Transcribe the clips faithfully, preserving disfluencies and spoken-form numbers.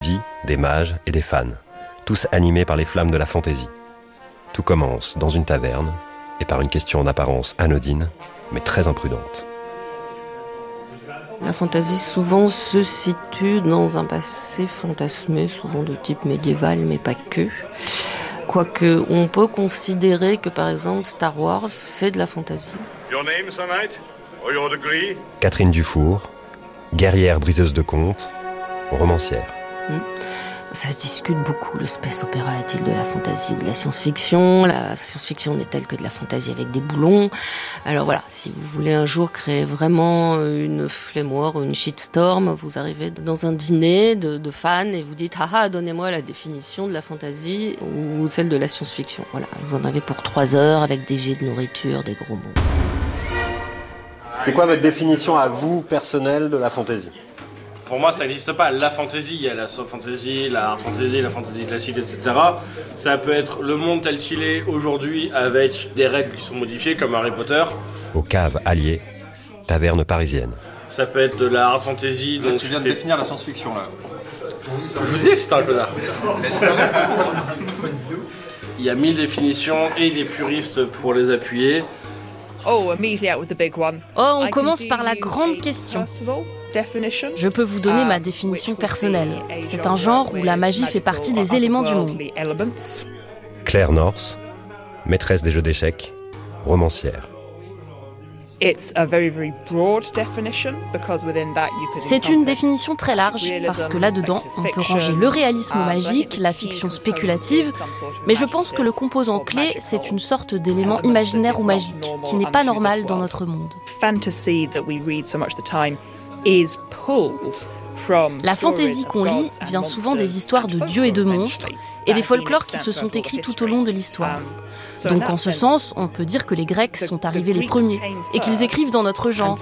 érudits, des mages et des fans, tous animés par les flammes de la fantaisie. Tout commence dans une taverne et par une question en apparence anodine, mais très imprudente. La fantaisie souvent se situe dans un passé fantasmé, souvent de type médiéval, mais pas que. Quoique, on peut considérer que, par exemple, Star Wars, c'est de la fantaisie. Your name, Sir Knight? Or your degree? Catherine Dufour, guerrière briseuse de contes, romancière. Mmh. Ça se discute beaucoup, le space opéra est-il de la fantaisie ou de la science-fiction? La science-fiction n'est-elle que de la fantaisie avec des boulons? Alors voilà, si vous voulez un jour créer vraiment une flemmoire ou une shitstorm, vous arrivez dans un dîner de, de fans et vous dites « Ah ah, donnez-moi la définition de la fantaisie ou celle de la science-fiction. » Voilà, vous en avez pour trois heures avec des jets de nourriture, des gros mots. C'est quoi votre définition à vous, personnelle, de la fantaisie? Pour moi, ça n'existe pas. La fantasy, il y a la soft fantasy, la hard fantasy, la fantasy classique, et cetera. Ça peut être le monde tel qu'il est aujourd'hui avec des règles qui sont modifiées, comme Harry Potter. Aux caves alliées, taverne parisienne. Ça peut être de la hard fantasy. Là, donc tu viens de c'est... définir la science-fiction, là. Je vous disais que c'était un connard. Il y a mille définitions et des puristes pour les appuyer. Oh, immediately out with the big one. Oh, on commence par la grande question. Je peux vous donner ma définition personnelle. C'est un genre où la magie fait partie des éléments du monde. Claire Norse, maîtresse des jeux d'échecs, romancière. C'est une définition très large, parce que là-dedans, on peut ranger le réalisme magique, la fiction spéculative, mais je pense que le composant clé, c'est une sorte d'élément imaginaire ou magique, qui n'est pas normal dans notre monde. La fantaisie qu'on lit vient souvent des histoires de dieux et de monstres, et des folklores qui se sont écrits tout au long de l'histoire. Donc en ce sens, on peut dire que les Grecs sont arrivés les premiers, et qu'ils écrivent dans notre genre.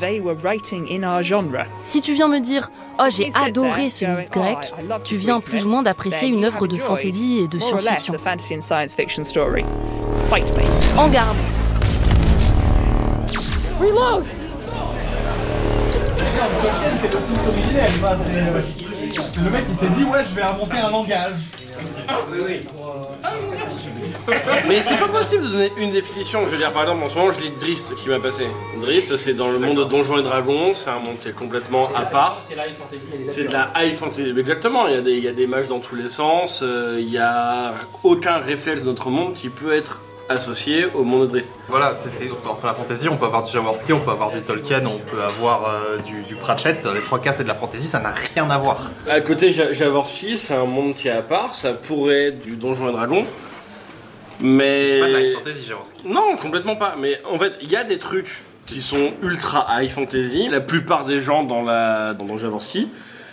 Si tu viens me dire « Oh, j'ai adoré ce mythe grec », tu viens plus ou moins d'apprécier une œuvre de fantaisie et de science-fiction. En garde. Reload. Le mec il s'est dit ouais je vais inventer un langage. Mais c'est pas possible de donner une définition. Je veux dire, par exemple, en ce moment, je lis Drizzt qui m'a passé. Drizzt, c'est dans le monde de Donjons et Dragons. C'est un monde qui est complètement à part. C'est la high fantasy. C'est de la high fantasy. Exactement. Il y a des, il y a des mages dans tous les sens. Euh, il y a aucun réflexe de notre monde qui peut être associé au monde de Drizzt. Voilà, c'est, c'est, enfin la fantasy, on peut avoir du Jaworski, on peut avoir du Tolkien, on peut avoir euh, du, du Pratchett. Les trois cas, c'est de la fantasy, ça n'a rien à voir. À côté, Jaworski, c'est un monde qui est à part. Ça pourrait être du Donjons et Dragons. Mais... C'est pas de la high fantasy, Jaworski. Non, complètement pas. Mais en fait, il y a des trucs qui sont ultra high fantasy. La plupart des gens dans, la... dans, dans Jaworski,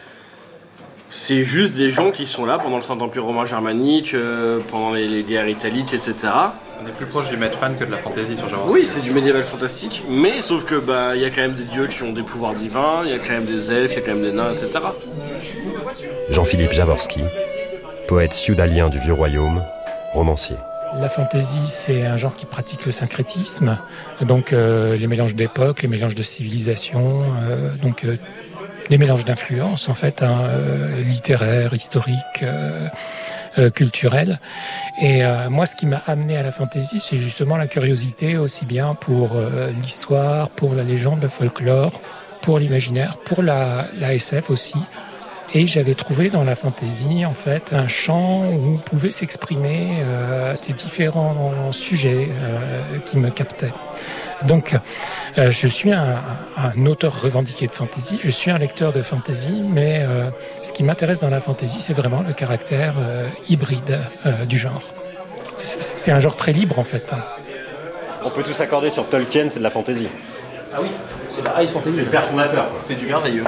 c'est juste des gens qui sont là pendant le Saint-Empire romain germanique, euh, pendant les, les guerres italiques, et cetera. On est plus proche du Med fan que de la fantasy sur Jaworski. Oui, c'est du médiéval fantastique, mais sauf que bah il y a quand même des dieux qui ont des pouvoirs divins, il y a quand même des elfes, il y a quand même des nains, et cetera. Jean-Philippe Jaworski, poète feudalien du Vieux Royaume, romancier. La fantaisie, c'est un genre qui pratique le syncrétisme, donc euh, les mélanges d'époques, les mélanges de civilisations, euh, donc euh, des mélanges d'influences en fait, hein, euh, littéraires, historiques, euh, euh, culturelles. Et euh, moi, ce qui m'a amené à la fantaisie, c'est justement la curiosité aussi bien pour euh, l'histoire, pour la légende, le folklore, pour l'imaginaire, pour la, la S F aussi. Et j'avais trouvé dans la fantaisie, en fait, un champ où on pouvait s'exprimer euh, ces différents sujets euh, qui me captaient. Donc, euh, je suis un, un auteur revendiqué de fantaisie, je suis un lecteur de fantaisie, mais euh, ce qui m'intéresse dans la fantaisie, c'est vraiment le caractère euh, hybride euh, du genre. C'est, c'est un genre très libre, en fait. On peut tous s'accorder sur Tolkien, c'est de la fantaisie. Ah oui, c'est de la high fantasy. C'est le père fondateur. C'est du merveilleux.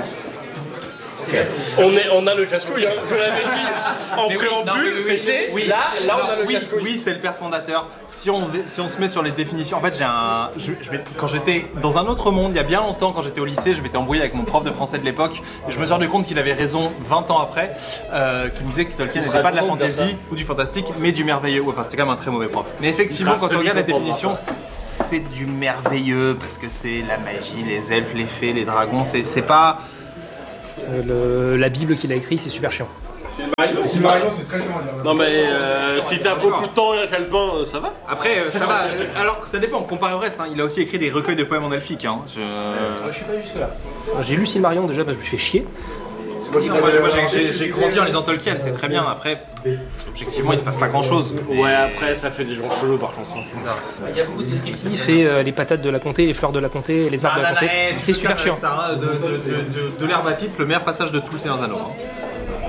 On, est, on a le casse-couille, hein. Je l'avais dit en préambule, oui, oui, c'était oui, là, là alors, on a le oui, casse-couille. Oui, c'est le père fondateur. Si on, si on se met sur les définitions, en fait, j'ai un. Je, je vais, quand j'étais dans un autre monde, il y a bien longtemps, quand j'étais au lycée, je m'étais embrouillé avec mon prof de français de l'époque, et je me suis rendu compte qu'il avait raison vingt ans après, euh, qui me disait que Tolkien n'était pas de la fantaisie ou du fantastique, mais du merveilleux. Enfin, c'était quand même un très mauvais prof. Mais effectivement, quand on regarde la définition, c'est du merveilleux parce que c'est la magie, les elfes, les fées, les dragons. C'est, c'est pas. Euh, le, la Bible qu'il a écrite, c'est super chiant. Silmarillion, Silmarillion, c'est très chiant à lire. Non mais euh, si t'as beaucoup de temps et un calepin, ça va. Après, euh, ça va. euh, alors, ça dépend, comparé au reste. Hein. Il a aussi écrit des recueils de poèmes en elfique. Hein. Je... Euh, je suis pas jusque là. J'ai lu Silmarillion déjà parce que je me suis fait chier. Moi, j'ai, moi, j'ai, j'ai, j'ai grandi en lisant Tolkien, c'est très bien. Après, objectivement, il se passe pas grand chose. Ouais, après, ça fait des gens chelous par contre. C'est ça. Il y a beaucoup de descriptifs et euh, les patates de la comté, les fleurs de la comté, les arbres Ah, de la comté. là, là, C'est super chiant. Ça, de, de, de, de, de l'herbe à pipe, le meilleur passage de tout le Seigneur des Anneaux. Hein.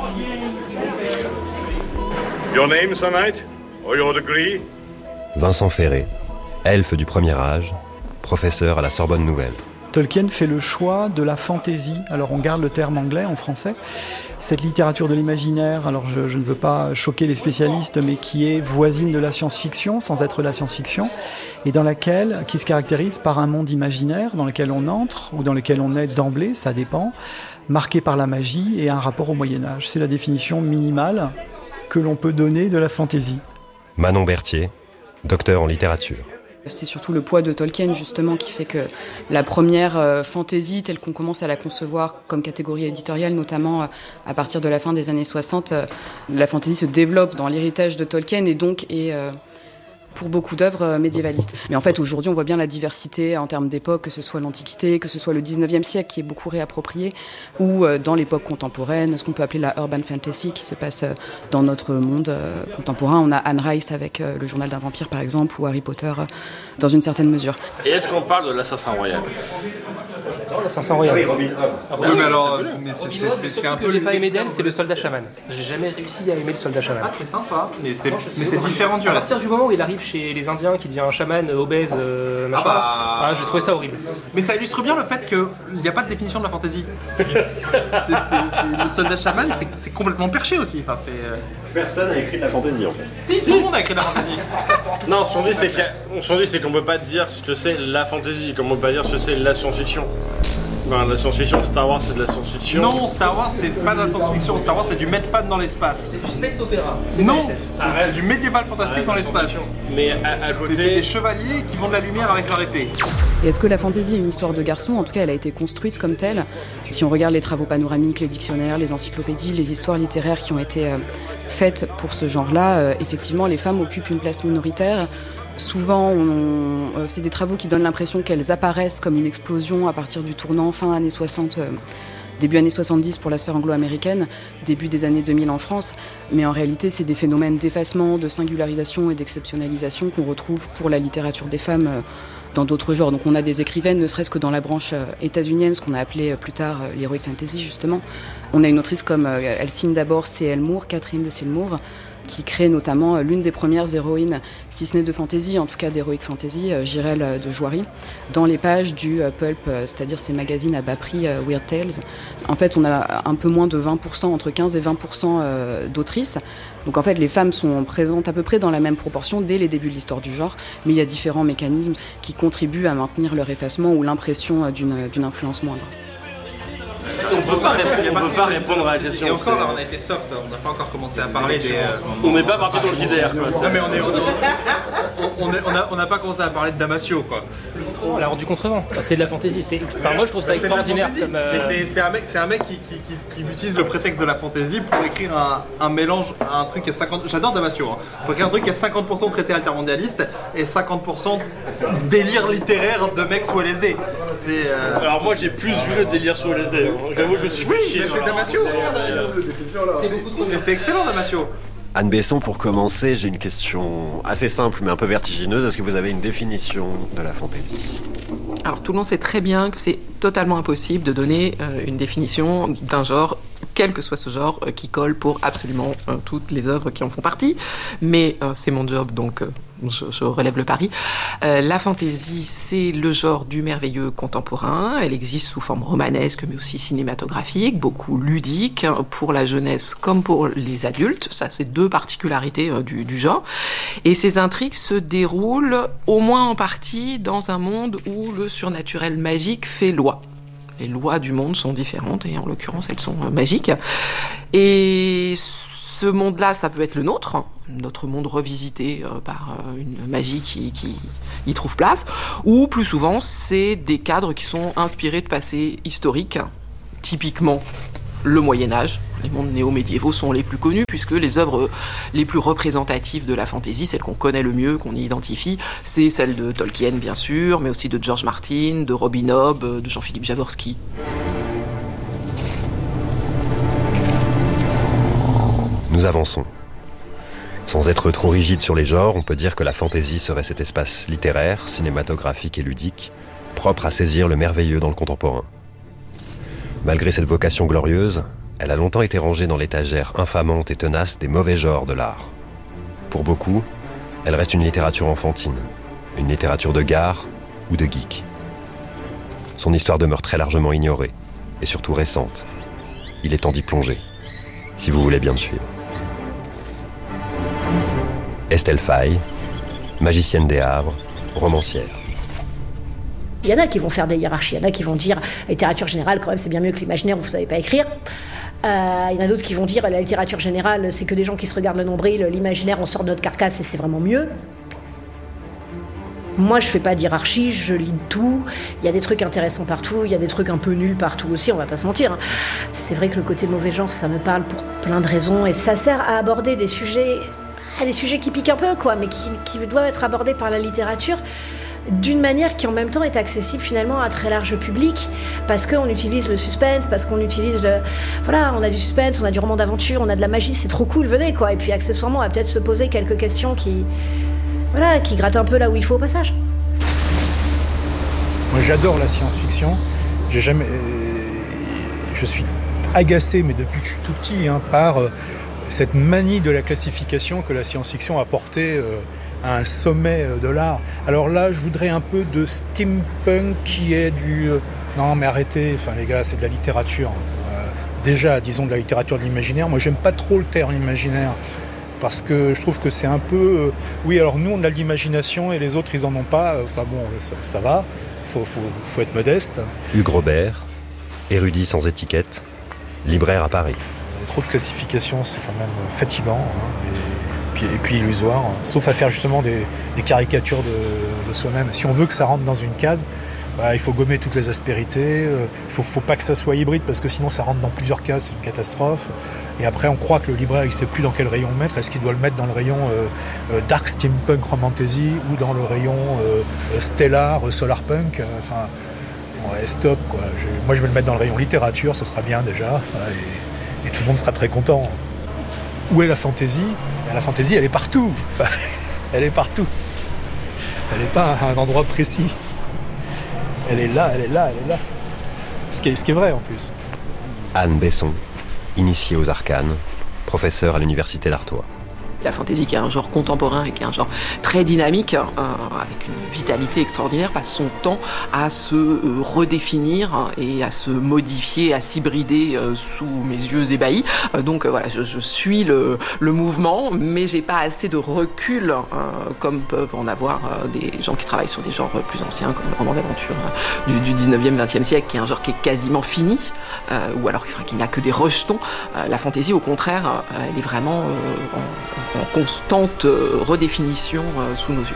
Your name, Sir Knight? Oyo de Gris? Vincent Ferré, elfe du premier âge, professeur à la Sorbonne Nouvelle. Tolkien fait le choix de la fantaisie. Alors on garde le terme anglais en français. Cette littérature de l'imaginaire, alors je, je ne veux pas choquer les spécialistes, mais qui est voisine de la science-fiction, sans être la science-fiction, et dans laquelle, qui se caractérise par un monde imaginaire dans lequel on entre, ou dans lequel on est d'emblée, ça dépend, marqué par la magie et un rapport au Moyen-Âge. C'est la définition minimale que l'on peut donner de la fantaisie. Manon Berthier, docteur en littérature. C'est surtout le poids de Tolkien, justement, qui fait que la première euh, fantaisie, telle qu'on commence à la concevoir comme catégorie éditoriale, notamment euh, à partir de la fin des années soixante, euh, la fantaisie se développe dans l'héritage de Tolkien et donc est... Euh, pour beaucoup d'œuvres médiévalistes. Mais en fait, aujourd'hui, on voit bien la diversité en termes d'époque, que ce soit l'Antiquité, que ce soit le dix-neuvième siècle, qui est beaucoup réapproprié, ou euh, dans l'époque contemporaine, ce qu'on peut appeler la urban fantasy, qui se passe euh, dans notre monde euh, contemporain. On a Anne Rice avec euh, le journal d'un vampire, par exemple, ou Harry Potter, euh, dans une certaine mesure. Et est-ce qu'on parle de l'assassin royal? Oh, l'assassin royal. Ah oui, Robin Hood. Ah, oui, mais alors, mais c'est, Robin c'est, Hood, c'est, le c'est seul un que peu... j'ai pas aimé d'elle, c'est le soldat chaman. J'ai jamais réussi à aimer le soldat chaman. Ah, c'est sympa, mais c'est, non, mais c'est différent du à reste. partir du moment où il arrive chez les Indiens, qui devient un chaman obèse, euh, machin, Ah bah... ah, j'ai trouvé ça horrible. Mais ça illustre bien le fait qu'il n'y a pas de définition de la fantaisie. c'est, c'est, c'est, le soldat chaman, c'est, c'est complètement perché aussi. Enfin, c'est... Personne n'a écrit de la fantaisie en fait. Si, tout le monde a écrit de la fantaisie. Non, ce qu'on dit, c'est, qu'il y a... ce qu'on dit, c'est qu'on peut pas dire ce que c'est la fantaisie, comme on peut pas dire ce que c'est la science-fiction. Ben, la science-fiction, Star Wars, c'est de la science-fiction. Non, Star Wars, c'est pas de la science-fiction. Star Wars, c'est du Medfan dans l'espace. C'est du space opéra. C'est non, c'est, c'est du médiéval fantastique dans l'espace. Mais à, à côté... C'est, c'est des chevaliers qui vont de la lumière avec leur épée. Et est-ce que la fantaisie est une histoire de garçon? En tout cas, elle a été construite comme telle. Si on regarde les travaux panoramiques, les dictionnaires, les encyclopédies, les histoires littéraires qui ont été euh, faites pour ce genre-là, euh, effectivement, les femmes occupent une place minoritaire. Souvent, on, euh, c'est des travaux qui donnent l'impression qu'elles apparaissent comme une explosion à partir du tournant fin années soixante, euh, début années soixante-dix pour la sphère anglo-américaine, début des années deux mille en France. Mais en réalité, c'est des phénomènes d'effacement, de singularisation et d'exceptionnalisation qu'on retrouve pour la littérature des femmes euh, dans d'autres genres. Donc on a des écrivaines, ne serait-ce que dans la branche euh, états-unienne, ce qu'on a appelé euh, plus tard euh, l'heroic fantasy, justement. On a une autrice comme, euh, elle signe d'abord C L Moore, Catherine de Seymour, qui crée notamment l'une des premières héroïnes, si ce n'est de fantasy, en tout cas d'heroic fantasy, Jirel de Joiry, dans les pages du pulp, c'est-à-dire ces magazines à bas prix Weird Tales. En fait, on a un peu moins de vingt pour cent, entre quinze et vingt pour cent d'autrices. Donc en fait, les femmes sont présentes à peu près dans la même proportion dès les débuts de l'histoire du genre, mais il y a différents mécanismes qui contribuent à maintenir leur effacement ou l'impression d'une, d'une influence moindre. On peut pas répondre, on peut pas répondre à la question. Et encore là, on a été soft, on n'a pas encore commencé à parler des... Euh... On n'est pas parti dans le J D R, quoi. Non mais on est... On n'a on a, on a pas commencé à parler de Damasio, quoi. Alors du contrevent, c'est de la fantaisie. C'est... Enfin, moi je trouve ça c'est extraordinaire. Comme, euh... Mais c'est, c'est un mec, c'est un mec qui, qui, qui, qui utilise le prétexte de la fantaisie pour écrire un, un mélange, un truc qui est cinquante... J'adore Damasio, hein. Pour écrire un truc qui est cinquante pour cent traité altermondialiste et cinquante pour cent délire littéraire de mecs sous L S D. C'est... Euh... Alors moi j'ai plus vu le délire sous L S D. J'avoue, je me suis oui, chier. Mais c'est Damasio. C'est, mais c'est excellent, Damasio. Anne Besson, pour commencer, j'ai une question assez simple mais un peu vertigineuse. Est-ce que vous avez une définition de la fantaisie ? Alors tout le monde sait très bien que c'est totalement impossible de donner euh, une définition d'un genre, quel que soit ce genre, euh, qui colle pour absolument euh, toutes les œuvres qui en font partie. Mais euh, c'est mon job, donc euh, je, je relève le pari. Euh, la fantaisie, c'est le genre du merveilleux contemporain. Elle existe sous forme romanesque, mais aussi cinématographique, beaucoup ludique, hein, pour la jeunesse comme pour les adultes. Ça, c'est deux particularités euh, du, du genre. Et ces intrigues se déroulent, au moins en partie, dans un monde où le surnaturel magique fait loi. Les lois du monde sont différentes, et en l'occurrence, elles sont euh, magiques. Et ce monde-là, ça peut être le nôtre, notre monde revisité euh, par euh, une magie qui, qui y trouve place, ou plus souvent, c'est des cadres qui sont inspirés de passés historiques, typiquement le Moyen-Âge. Les mondes néo-médiévaux sont les plus connus puisque les œuvres les plus représentatives de la fantasy, celles qu'on connaît le mieux, qu'on y identifie, c'est celles de Tolkien bien sûr, mais aussi de George Martin, de Robin Hobb, de Jean-Philippe Jaworski. Nous avançons. Sans être trop rigide sur les genres, on peut dire que la fantasy serait cet espace littéraire, cinématographique et ludique, propre à saisir le merveilleux dans le contemporain. Malgré cette vocation glorieuse, elle a longtemps été rangée dans l'étagère infamante et tenace des mauvais genres de l'art. Pour beaucoup, elle reste une littérature enfantine, une littérature de gare ou de geek. Son histoire demeure très largement ignorée, et surtout récente. Il est temps d'y plonger, si vous voulez bien me suivre. Estelle Faye, magicienne des Havres, romancière. Il y en a qui vont faire des hiérarchies, il y en a qui vont dire la littérature générale, quand même, c'est bien mieux que l'imaginaire où vous ne savez pas écrire. Euh, il y en a d'autres qui vont dire la littérature générale, c'est que des gens qui se regardent le nombril, l'imaginaire, on sort de notre carcasse et c'est vraiment mieux. Moi, je fais pas d'hiérarchie, je lis tout. Il y a des trucs intéressants partout, il y a des trucs un peu nuls partout aussi, on va pas se mentir. Hein. C'est vrai que le côté mauvais genre, ça me parle pour plein de raisons et ça sert à aborder des sujets, des sujets qui piquent un peu, quoi, mais qui, qui doivent être abordés par la littérature d'une manière qui en même temps est accessible finalement à un très large public, parce qu'on utilise le suspense, parce qu'on utilise le... Voilà, on a du suspense, on a du roman d'aventure, on a de la magie, c'est trop cool, venez, quoi. Et puis accessoirement, on va peut-être se poser quelques questions qui... Voilà, qui grattent un peu là où il faut au passage. Moi, j'adore la science-fiction. J'ai jamais... Je suis agacé, mais depuis que je suis tout petit, hein, par euh, cette manie de la classification que la science-fiction a portée euh, à un sommet euh, de l'art. Alors là, je voudrais un peu de steampunk qui est du... Euh, non, mais arrêtez, enfin les gars, c'est de la littérature. Euh, déjà, disons de la littérature de l'imaginaire. Moi, j'aime pas trop le terme imaginaire. Parce que je trouve que c'est un peu... Euh, oui, alors nous, on a de l'imagination et les autres, ils en ont pas. Enfin bon, ça, ça va. Faut, faut, faut être modeste. Hugues Robert, érudit sans étiquette, libraire à Paris. Trop de classification, c'est quand même fatigant. Hein, et, puis, et puis illusoire. Hein, sauf à faire justement des, des caricatures de, de soi-même. Si on veut que ça rentre dans une case, bah, il faut gommer toutes les aspérités. Euh, il faut, faut pas que ça soit hybride parce que sinon ça rentre dans plusieurs cases, c'est une catastrophe. Et après, on croit que le libraire, il sait plus dans quel rayon le mettre. Est-ce qu'il doit le mettre dans le rayon euh, euh, dark steampunk romantasy ou dans le rayon euh, stellar solarpunk? Enfin, ouais, stop, quoi. Je, moi, je vais le mettre dans le rayon littérature, ça sera bien déjà. Enfin, et, et tout le monde sera très content. Où est la fantaisie? La fantaisie, elle est partout. Enfin, elle est partout. Elle n'est pas à un endroit précis. Elle est là, elle est là, elle est là. Ce qui est, ce qui est vrai, en plus. Anne Besson, initiée aux arcanes, professeure à l'université d'Artois. La fantaisie, qui est un genre contemporain et qui est un genre très dynamique, euh, avec une vitalité extraordinaire, passe son temps à se euh, redéfinir et à se modifier, à s'hybrider euh, sous mes yeux ébahis. Euh, donc euh, voilà, je, je suis le, le mouvement, mais j'ai pas assez de recul, euh, comme peuvent en avoir euh, des gens qui travaillent sur des genres plus anciens, comme le roman d'aventure euh, du, du dix-neuvième, vingtième siècle, qui est un genre qui est quasiment fini, euh, ou alors enfin, qui n'a que des rejetons. Euh, la fantaisie, au contraire, euh, elle est vraiment euh, en, en constante euh, redéfinition euh, sous nos yeux.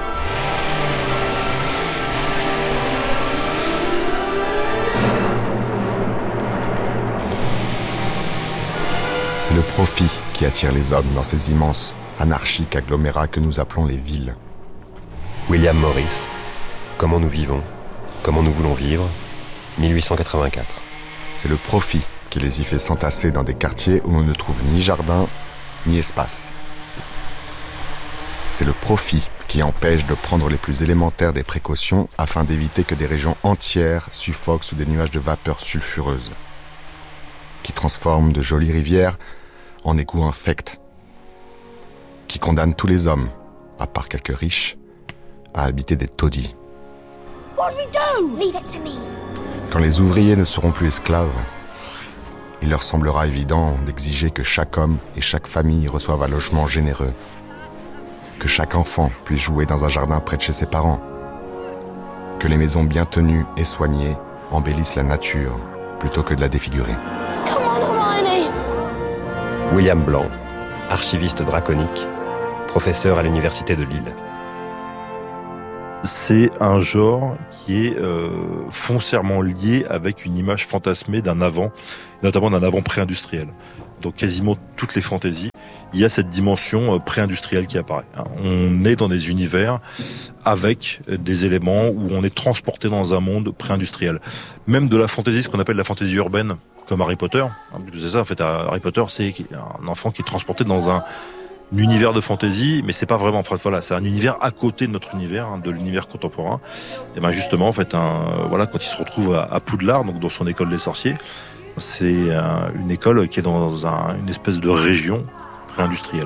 C'est le profit qui attire les hommes dans ces immenses, anarchiques agglomérats que nous appelons les villes. William Morris, Comment nous vivons, comment nous voulons vivre, dix-huit cent quatre-vingt-quatre. C'est le profit qui les y fait s'entasser dans des quartiers où l'on ne trouve ni jardin, ni espace. C'est le profit qui empêche de prendre les plus élémentaires des précautions afin d'éviter que des régions entières suffoquent sous des nuages de vapeur sulfureuse, qui transforme de jolies rivières en égouts infects, qui condamne tous les hommes, à part quelques riches, à habiter des taudis. What do we do? Leave it to me. Quand les ouvriers ne seront plus esclaves, il leur semblera évident d'exiger que chaque homme et chaque famille reçoivent un logement généreux, que chaque enfant puisse jouer dans un jardin près de chez ses parents, que les maisons bien tenues et soignées embellissent la nature plutôt que de la défigurer. Come on, Hermione. William Blanc, archiviste draconique, professeur à l'université de Lille. C'est c'est un genre qui est euh, foncièrement lié avec une image fantasmée d'un avant, notamment d'un avant pré-industriel. Donc quasiment toutes les fantaisies, il y a cette dimension pré-industrielle qui apparaît. On est dans des univers avec des éléments où on est transporté dans un monde pré-industriel. Même de la fantaisie, ce qu'on appelle la fantaisie urbaine, comme Harry Potter. C'est ça, en fait, Harry Potter, c'est un enfant qui est transporté dans un Un univers de fantaisie, mais c'est pas vraiment. Enfin, voilà, c'est un univers à côté de notre univers, hein, de l'univers contemporain. Et ben justement, en fait, un, voilà, quand il se retrouve à, à Poudlard, donc dans son école des sorciers, c'est un, une école qui est dans un, une espèce de région pré-industrielle.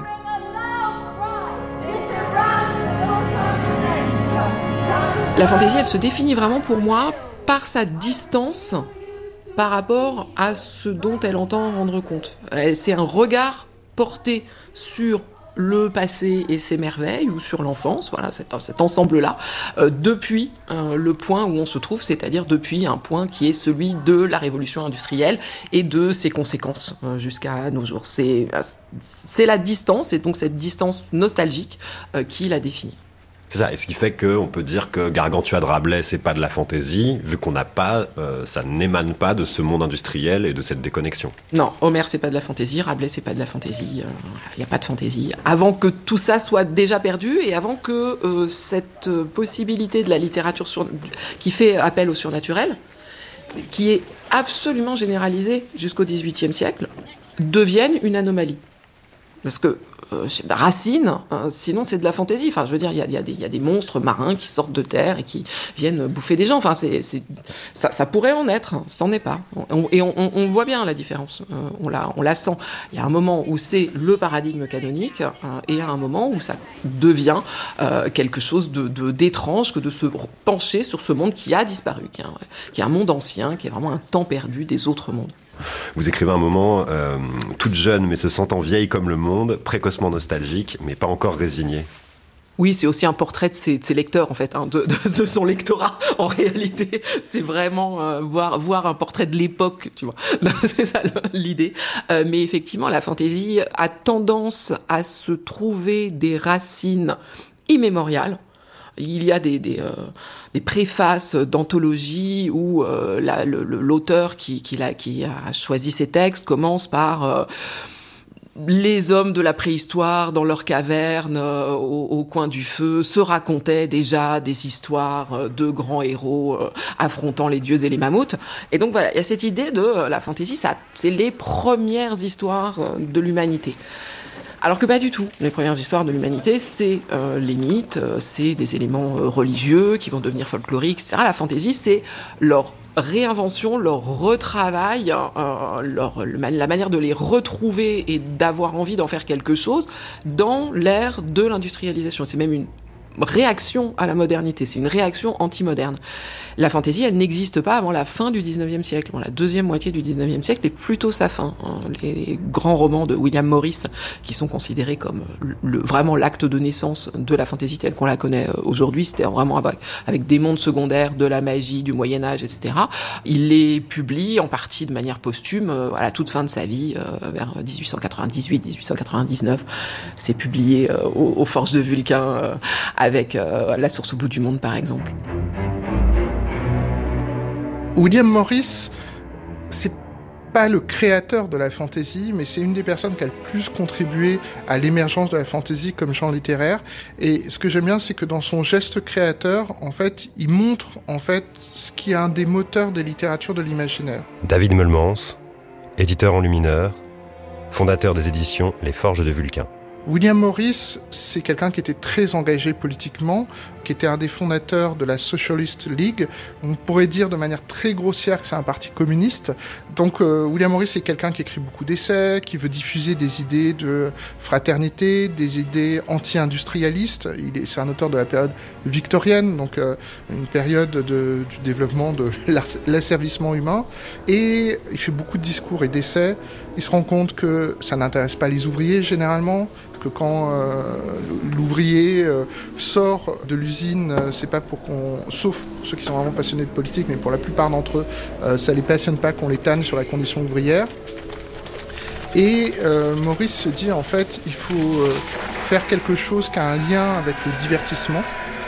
La fantaisie, elle se définit vraiment pour moi par sa distance par rapport à ce dont elle entend rendre compte. C'est un regard porté sur le passé et ses merveilles, ou sur l'enfance, voilà, cet, cet ensemble-là, euh, depuis euh, le point où on se trouve, c'est-à-dire depuis un point qui est celui de la révolution industrielle et de ses conséquences euh, jusqu'à nos jours. C'est, c'est la distance, et donc cette distance nostalgique euh, qui la définit. C'est ça, et ce qui fait qu'on peut dire que Gargantua de Rabelais, c'est pas de la fantaisie, vu qu'on n'a pas, euh, ça n'émane pas de ce monde industriel et de cette déconnexion. Non, Homère, c'est pas de la fantaisie, Rabelais, c'est pas de la fantaisie, il euh, n'y a pas de fantaisie. Avant que tout ça soit déjà perdu, et avant que euh, cette possibilité de la littérature sur... qui fait appel au surnaturel, qui est absolument généralisée jusqu'au dix-huitième siècle, devienne une anomalie. Parce que euh, Racine, hein, sinon c'est de la fantaisie. Enfin, je veux dire, il y a, y, a y a des monstres marins qui sortent de terre et qui viennent bouffer des gens. Enfin, c'est, c'est, ça, ça pourrait en être, ça n'en est pas. On, et on, on, on voit bien la différence. Euh, on, la, on la sent. Il y a un moment où c'est le paradigme canonique, euh, et il y a un moment où ça devient euh, quelque chose de, de, d'étrange que de se pencher sur ce monde qui a disparu, qui est un, qui est un monde ancien, qui est vraiment un temps perdu des autres mondes. Vous écrivez un moment, euh, toute jeune mais se sentant vieille comme le monde, précocement nostalgique mais pas encore résignée. Oui, c'est aussi un portrait de ses, de ses lecteurs, en fait, hein, de, de, de son lectorat. En réalité, c'est vraiment euh, voir, voir un portrait de l'époque, tu vois. C'est ça l'idée. Euh, mais effectivement, la fantaisie a tendance à se trouver des racines immémoriales. Il y a des, des, euh, des préfaces d'anthologie où euh, la, le, l'auteur qui, qui, l'a, qui a choisi ces textes commence par euh, les hommes de la préhistoire dans leurs cavernes euh, au, au coin du feu se racontaient déjà des histoires de grands héros euh, affrontant les dieux et les mammouths. Et donc voilà, il y a cette idée de euh, la fantaisie, ça, c'est les premières histoires euh, de l'humanité. Alors que pas du tout. Les premières histoires de l'humanité, c'est euh, les mythes, euh, c'est des éléments euh, religieux qui vont devenir folkloriques, et cetera. La fantaisie, c'est leur réinvention, leur retravail, euh, leur, la manière de les retrouver et d'avoir envie d'en faire quelque chose dans l'ère de l'industrialisation. C'est même une réaction à la modernité, c'est une réaction anti-moderne. La fantaisie, elle n'existe pas avant la fin du dix-neuvième siècle. Bon, la deuxième moitié du dix-neuvième siècle est plutôt sa fin. Hein. Les grands romans de William Morris, qui sont considérés comme le, vraiment l'acte de naissance de la fantaisie telle qu'on la connaît aujourd'hui, c'était vraiment avec, avec des mondes secondaires, de la magie, du Moyen-Âge, et cetera. Il les publie en partie de manière posthume à la toute fin de sa vie, euh, vers dix-huit cent quatre-vingt-dix-huit dix-huit cent quatre-vingt-dix-neuf. C'est publié euh, aux, aux Forges de Vulcain, euh, avec euh, La source au bout du monde, par exemple. William Morris, c'est pas le créateur de la fantaisie, mais c'est une des personnes qui a le plus contribué à l'émergence de la fantaisie comme genre littéraire. Et ce que j'aime bien, c'est que dans son geste créateur, en fait, il montre en fait ce qui est un des moteurs des littératures de l'imaginaire. David Meulemans, éditeur enlumineur, fondateur des éditions Les Forges de Vulcain. William Morris, c'est quelqu'un qui était très engagé politiquement, qui était un des fondateurs de la Socialist League. On pourrait dire de manière très grossière que c'est un parti communiste. Donc euh, William Morris, c'est quelqu'un qui écrit beaucoup d'essais, qui veut diffuser des idées de fraternité, des idées anti-industrialistes. Il est, c'est un auteur de la période victorienne, donc euh, une période de, du développement de l'asservissement humain. Et il fait beaucoup de discours et d'essais. Il se rend compte que ça n'intéresse pas les ouvriers généralement, que quand euh, l'ouvrier euh, sort de l'usine, euh, c'est pas pour qu'on, sauf ceux qui sont vraiment passionnés de politique, mais pour la plupart d'entre eux, euh, ça les passionne pas qu'on les tanne sur la condition ouvrière. Et euh, Maurice se dit en fait, il faut euh, faire quelque chose qui a un lien avec le divertissement.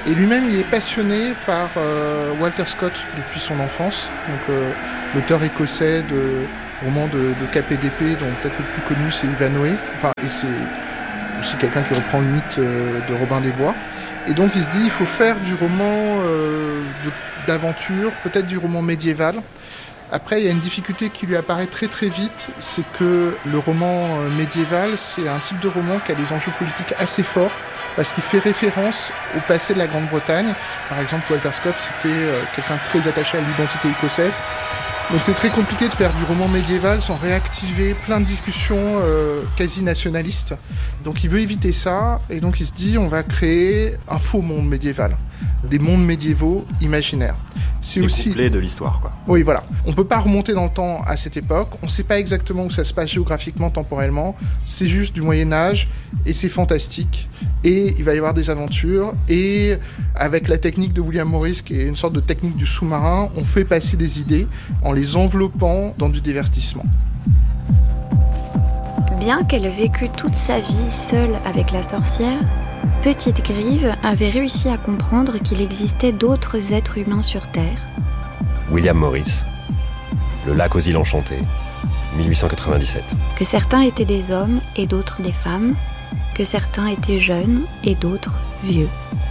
Et lui-même, il est passionné par euh, Walter Scott depuis son enfance, donc euh, l'auteur écossais de romans de, de K P D P, dont peut-être le plus connu c'est Ivanhoe. Enfin, et c'est aussi quelqu'un qui reprend le mythe euh, de Robin des Bois. Et donc il se dit, il faut faire du roman euh, de, d'aventure, peut-être du roman médiéval. Après, il y a une difficulté qui lui apparaît très très vite, c'est que le roman médiéval, c'est un type de roman qui a des enjeux politiques assez forts, parce qu'il fait référence au passé de la Grande-Bretagne. Par exemple, Walter Scott, c'était quelqu'un de très attaché à l'identité écossaise. Donc c'est très compliqué de faire du roman médiéval sans réactiver plein de discussions euh, quasi nationalistes. Donc il veut éviter ça, et donc il se dit on va créer un faux monde médiéval, des mondes médiévaux imaginaires. C'est aussi couplé de l'histoire, quoi. Oui, voilà. On peut pas remonter dans le temps à cette époque. On sait pas exactement où ça se passe géographiquement, temporellement. C'est juste du Moyen-Âge et c'est fantastique. Et il va y avoir des aventures. Et avec la technique de William Morris, qui est une sorte de technique du sous-marin, on fait passer des idées en les enveloppant dans du divertissement. Bien qu'elle ait vécu toute sa vie seule avec la sorcière, Petite Grive avait réussi à comprendre qu'il existait d'autres êtres humains sur Terre. William Morris, Le lac aux îles enchantées, dix-huit cent quatre-vingt-dix-sept. Que certains étaient des hommes et d'autres des femmes, que certains étaient jeunes et d'autres vieux.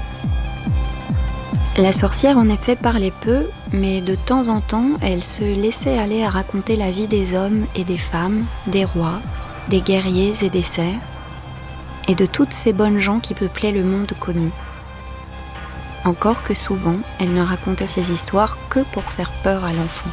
La sorcière en effet parlait peu, mais de temps en temps, elle se laissait aller à raconter la vie des hommes et des femmes, des rois, des guerriers et des serfs, et de toutes ces bonnes gens qui peuplaient le monde connu. Encore que souvent, elle ne racontait ces histoires que pour faire peur à l'enfant.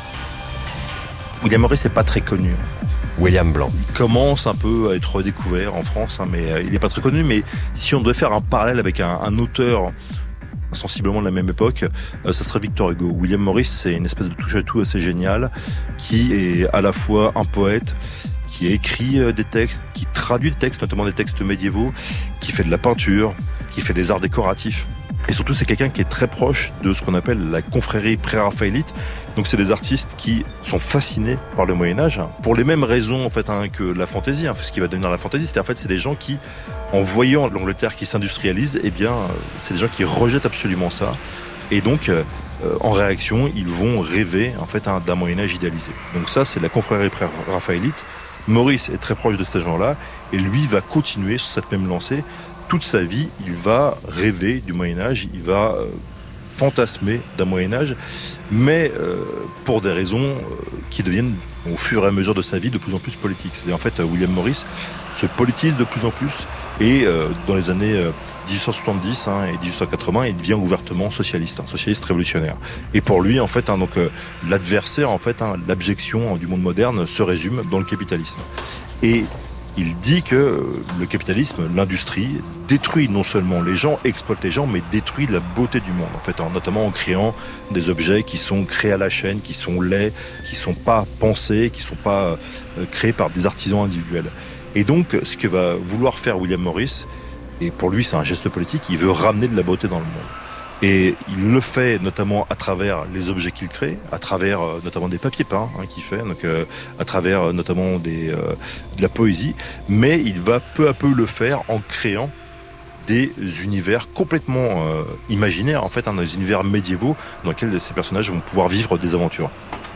William Morris n'est pas très connu. William Blanc. Il commence un peu à être redécouvert en France, hein, mais euh, il n'est pas très connu. Mais si on devait faire un parallèle avec un, un auteur sensiblement de la même époque, euh, ça serait Victor Hugo. William Morris, c'est une espèce de touche-à-tout assez génial, qui est à la fois un poète, qui écrit des textes, qui traduit des textes, notamment des textes médiévaux, qui fait de la peinture, qui fait des arts décoratifs. Et surtout, c'est quelqu'un qui est très proche de ce qu'on appelle la confrérie pré-raphaélite. Donc, c'est des artistes qui sont fascinés par le Moyen-Âge, hein, pour les mêmes raisons en fait, hein, que la fantaisie, hein, ce qui va devenir la fantaisie. C'est en fait, c'est des gens qui, en voyant l'Angleterre qui s'industrialise, eh bien, c'est des gens qui rejettent absolument ça. Et donc, euh, en réaction, ils vont rêver en fait, hein, d'un Moyen-Âge idéalisé. Donc ça, c'est la confrérie pré-raphaélite. Maurice est très proche de ces gens-là, et lui va continuer sur cette même lancée. Toute sa vie, il va rêver du Moyen-Âge, il va euh, fantasmer d'un Moyen-Âge, mais euh, pour des raisons euh, qui deviennent, au fur et à mesure de sa vie, de plus en plus politiques. C'est-à-dire, en fait, William Morris se politise de plus en plus, et euh, dans les années euh, dix-huit cent soixante-dix hein, et dix-huit cent quatre-vingts, il devient ouvertement socialiste, hein, socialiste révolutionnaire. Et pour lui, en fait, hein, donc euh, l'adversaire, en fait, hein, l'abjection hein, du monde moderne se résume dans le capitalisme. Et il dit que le capitalisme, l'industrie, détruit non seulement les gens, exploite les gens, mais détruit la beauté du monde, en fait, hein, notamment en créant des objets qui sont créés à la chaîne, qui sont laids, qui sont pas pensés, qui sont pas euh, créés par des artisans individuels. Et donc, ce que va vouloir faire William Morris, et pour lui, c'est un geste politique, il veut ramener de la beauté dans le monde. Et il le fait notamment à travers les objets qu'il crée, à travers euh, notamment des papiers peints hein, qu'il fait, donc euh, à travers euh, notamment des, euh, de la poésie, mais il va peu à peu le faire en créant des univers complètement euh, imaginaires, en fait, hein, des univers médiévaux dans lesquels ces personnages vont pouvoir vivre des aventures.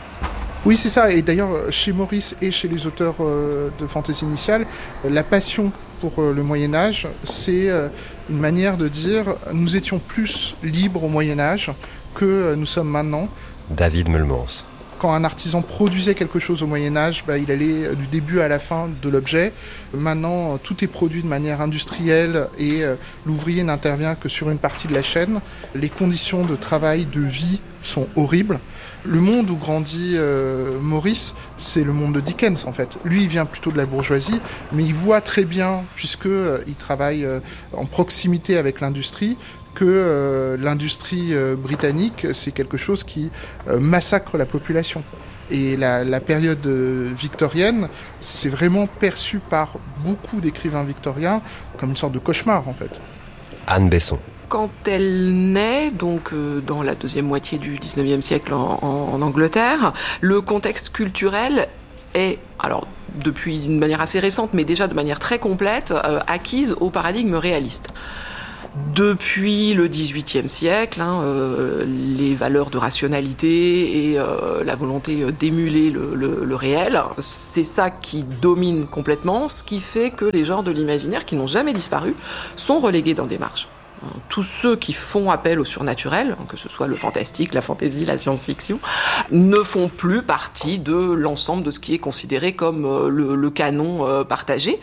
Oui, c'est ça. Et d'ailleurs, chez Maurice et chez les auteurs euh, de fantasy initiale, la passion pour euh, le Moyen-Âge, c'est euh, une manière de dire nous étions plus libres au Moyen-Âge que euh, nous sommes maintenant. David Meulmans. Quand un artisan produisait quelque chose au Moyen-Âge, bah, il allait du début à la fin de l'objet. Maintenant, tout est produit de manière industrielle et euh, l'ouvrier n'intervient que sur une partie de la chaîne. Les conditions de travail, de vie sont horribles. Le monde où grandit euh, Maurice, c'est le monde de Dickens en fait. Lui, il vient plutôt de la bourgeoisie, mais il voit très bien, puisqu'il euh, travaille euh, en proximité avec l'industrie, que euh, l'industrie euh, britannique, c'est quelque chose qui euh, massacre la population. Et la, la période euh, victorienne, c'est vraiment perçu par beaucoup d'écrivains victoriens comme une sorte de cauchemar en fait. Anne Besson. Quand elle naît, donc euh, dans la deuxième moitié du dix-neuvième siècle en, en, en Angleterre, le contexte culturel est, alors depuis une manière assez récente, mais déjà de manière très complète, euh, acquise au paradigme réaliste. Depuis le dix-huitième siècle, hein, euh, les valeurs de rationalité et euh, la volonté d'émuler le, le, le réel, c'est ça qui domine complètement, ce qui fait que les genres de l'imaginaire qui n'ont jamais disparu sont relégués dans des marges. Tous ceux qui font appel au surnaturel, que ce soit le fantastique, la fantaisie, la science-fiction, ne font plus partie de l'ensemble de ce qui est considéré comme le, le canon partagé.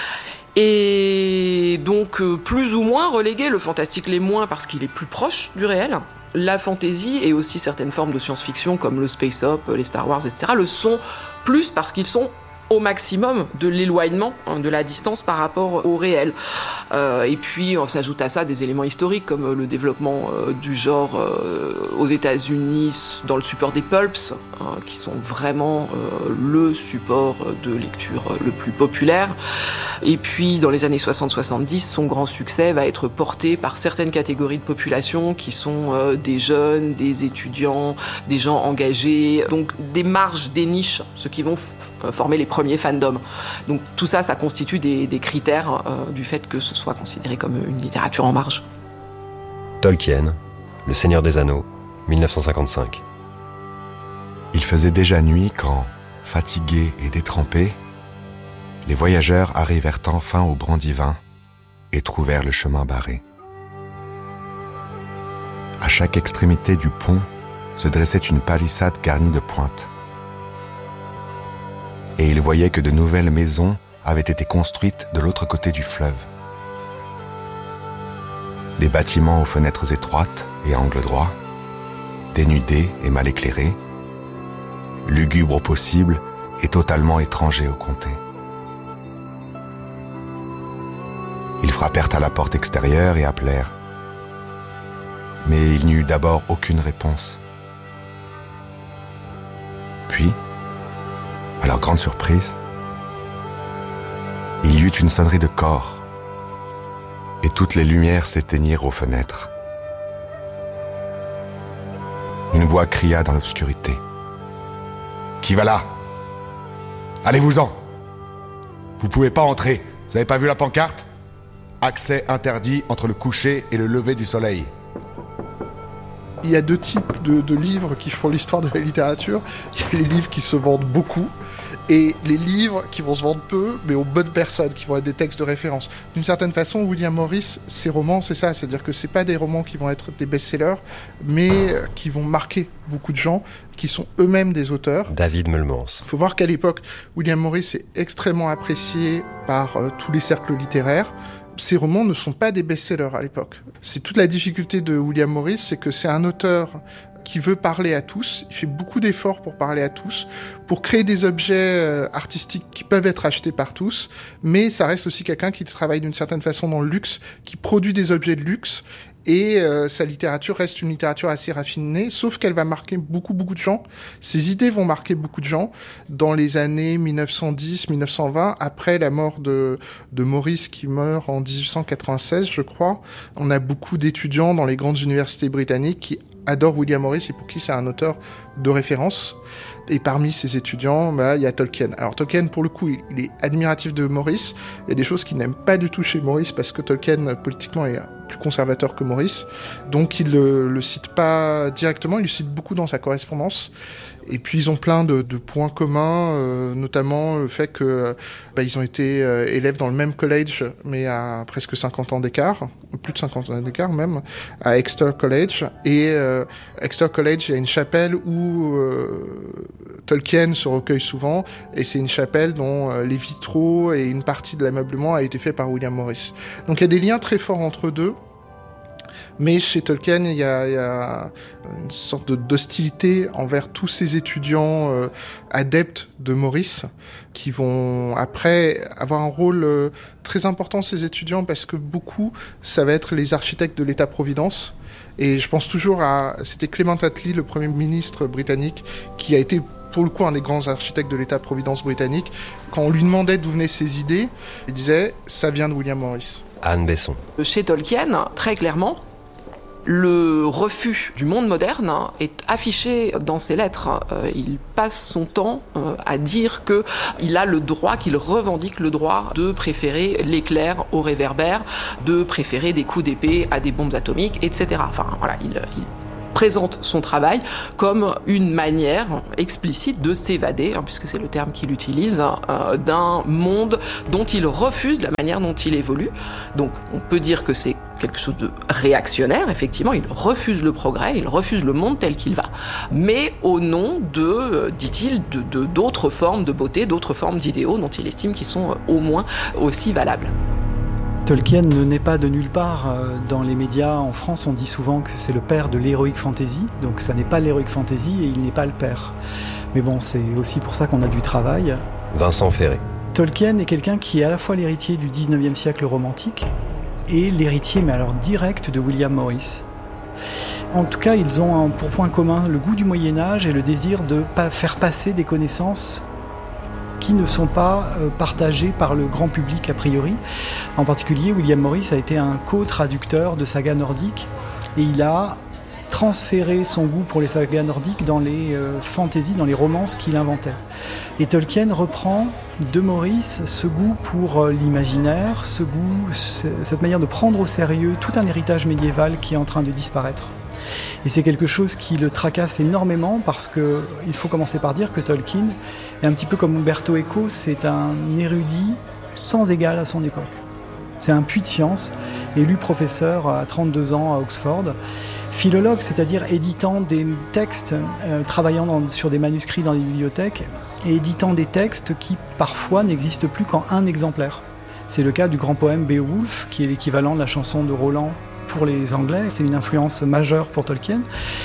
Et donc, plus ou moins relégué, le fantastique l'est moins parce qu'il est plus proche du réel. La fantaisie et aussi certaines formes de science-fiction comme le space op, les Star Wars, et cetera le sont plus parce qu'ils sont au maximum de l'éloignement, hein, de la distance par rapport au réel. Euh, et puis, on s'ajoute à ça des éléments historiques comme le développement euh, du genre euh, aux États-Unis dans le support des pulps, hein, qui sont vraiment euh, le support de lecture le plus populaire. Et puis, dans les années soixante soixante-dix, son grand succès va être porté par certaines catégories de population qui sont euh, des jeunes, des étudiants, des gens engagés, donc des marges, des niches, ceux qui vont f- former les premiers fandoms. Donc tout ça, ça constitue des, des critères euh, du fait que ce soit considéré comme une littérature en marge. Tolkien, Le Seigneur des Anneaux, dix-neuf cent cinquante-cinq. Il faisait déjà nuit quand, fatigués et détrempés, les voyageurs arrivèrent enfin au Brandivin et trouvèrent le chemin barré. À chaque extrémité du pont se dressait une palissade garnie de pointes. Et ils voyaient que de nouvelles maisons avaient été construites de l'autre côté du fleuve. Des bâtiments aux fenêtres étroites et angles droits, dénudés et mal éclairés, lugubres au possible et totalement étrangers au comté. Ils frappèrent à la porte extérieure et appelèrent. Mais il n'y eut d'abord aucune réponse. Puis, à leur grande surprise, il y eut une sonnerie de cor, et toutes les lumières s'éteignirent aux fenêtres. Une voix cria dans l'obscurité. « Qui va là ? Allez-vous-en ! Vous pouvez pas entrer, vous n'avez pas vu la pancarte ? Accès interdit entre le coucher et le lever du soleil. » Il y a deux types de, de livres qui font l'histoire de la littérature. Il y a les livres qui se vendent beaucoup et les livres qui vont se vendre peu, mais aux bonnes personnes, qui vont être des textes de référence. D'une certaine façon, William Morris, ses romans, c'est ça. C'est-à-dire que c'est pas des romans qui vont être des best-sellers, mais qui vont marquer beaucoup de gens, qui sont eux-mêmes des auteurs. David Meulmans. Il faut voir qu'à l'époque, William Morris est extrêmement apprécié par euh, tous les cercles littéraires. Ces romans ne sont pas des best-sellers à l'époque. C'est toute la difficulté de William Morris, c'est que c'est un auteur qui veut parler à tous. Il fait beaucoup d'efforts pour parler à tous, pour créer des objets artistiques qui peuvent être achetés par tous, mais ça reste aussi quelqu'un qui travaille d'une certaine façon dans le luxe, qui produit des objets de luxe, et euh, sa littérature reste une littérature assez raffinée, sauf qu'elle va marquer beaucoup, beaucoup de gens. Ses idées vont marquer beaucoup de gens dans les années dix-neuf cent dix, dix-neuf cent vingt, après la mort de, de Morris qui meurt en dix-huit cent quatre-vingt-seize, je crois. On a beaucoup d'étudiants dans les grandes universités britanniques qui adorent William Morris et pour qui c'est un auteur de référence. Et parmi ces étudiants, bah, il y a Tolkien. Alors Tolkien, pour le coup, il, il est admiratif de Morris. Il y a des choses qu'il n'aime pas du tout chez Morris parce que Tolkien, politiquement, est plus conservateur que Morris. Donc il le, le cite pas directement, il le cite beaucoup dans sa correspondance. Et puis ils ont plein de, de points communs, euh, notamment le fait que bah, ils ont été euh, élèves dans le même collège, mais à presque cinquante ans d'écart, plus de cinquante ans d'écart même, à Exeter College. Et euh, Exeter College, il y a une chapelle où euh, Tolkien se recueille souvent, et c'est une chapelle dont euh, les vitraux et une partie de l'ameublement a été fait par William Morris. Donc il y a des liens très forts entre deux. Mais chez Tolkien, il y a, il y a une sorte de, d'hostilité envers tous ces étudiants euh, adeptes de Morris qui vont après avoir un rôle euh, très important, ces étudiants, parce que beaucoup, ça va être les architectes de l'État-providence. Et je pense toujours à... C'était Clement Attlee, le Premier ministre britannique, qui a été pour le coup un des grands architectes de l'État-providence britannique. Quand on lui demandait d'où venaient ses idées, il disait « ça vient de William Morris ». Anne Besson. Chez Tolkien, très clairement, Le refus du monde moderne est affiché dans ses lettres. Euh, il passe son temps euh, à dire qu'il a le droit, qu'il revendique le droit de préférer l'éclair au réverbère, de préférer des coups d'épée à des bombes atomiques, et cetera. Enfin, voilà, il, il présente son travail comme une manière explicite de s'évader, hein, puisque c'est le terme qu'il utilise, euh, d'un monde dont il refuse la manière dont il évolue. Donc on peut dire que c'est quelque chose de réactionnaire, effectivement, il refuse le progrès, il refuse le monde tel qu'il va, mais au nom de, euh, dit-il, de, de, d'autres formes de beauté, d'autres formes d'idéaux dont il estime qu'ils sont euh, au moins aussi valables. Tolkien ne naît pas de nulle part. Dans les médias en France, on dit souvent que c'est le père de l'heroic fantasy, donc ça n'est pas l'heroic fantasy et il n'est pas le père. Mais bon, c'est aussi pour ça qu'on a du travail. Vincent Ferré. Tolkien est quelqu'un qui est à la fois l'héritier du dix-neuvième siècle romantique et l'héritier, mais alors direct, de William Morris. En tout cas, ils ont pour point commun le goût du Moyen-Âge et le désir de faire passer des connaissances qui ne sont pas euh, partagés par le grand public a priori. En particulier, William Morris a été un co-traducteur de sagas nordiques et il a transféré son goût pour les sagas nordiques dans les euh, fantaisies, dans les romances qu'il inventait. Et Tolkien reprend de Morris ce goût pour euh, l'imaginaire, ce goût, c- cette manière de prendre au sérieux tout un héritage médiéval qui est en train de disparaître. Et c'est quelque chose qui le tracasse énormément parce que il faut commencer par dire que Tolkien est un petit peu comme Umberto Eco, c'est un érudit sans égal à son époque. C'est un puits de science, élu professeur à trente-deux ans à Oxford, philologue, c'est-à-dire éditant des textes, euh, travaillant dans, sur des manuscrits dans les bibliothèques et éditant des textes qui parfois n'existent plus qu'en un exemplaire. C'est le cas du grand poème Beowulf, qui est l'équivalent de la chanson de Roland pour les Anglais, c'est une influence majeure pour Tolkien.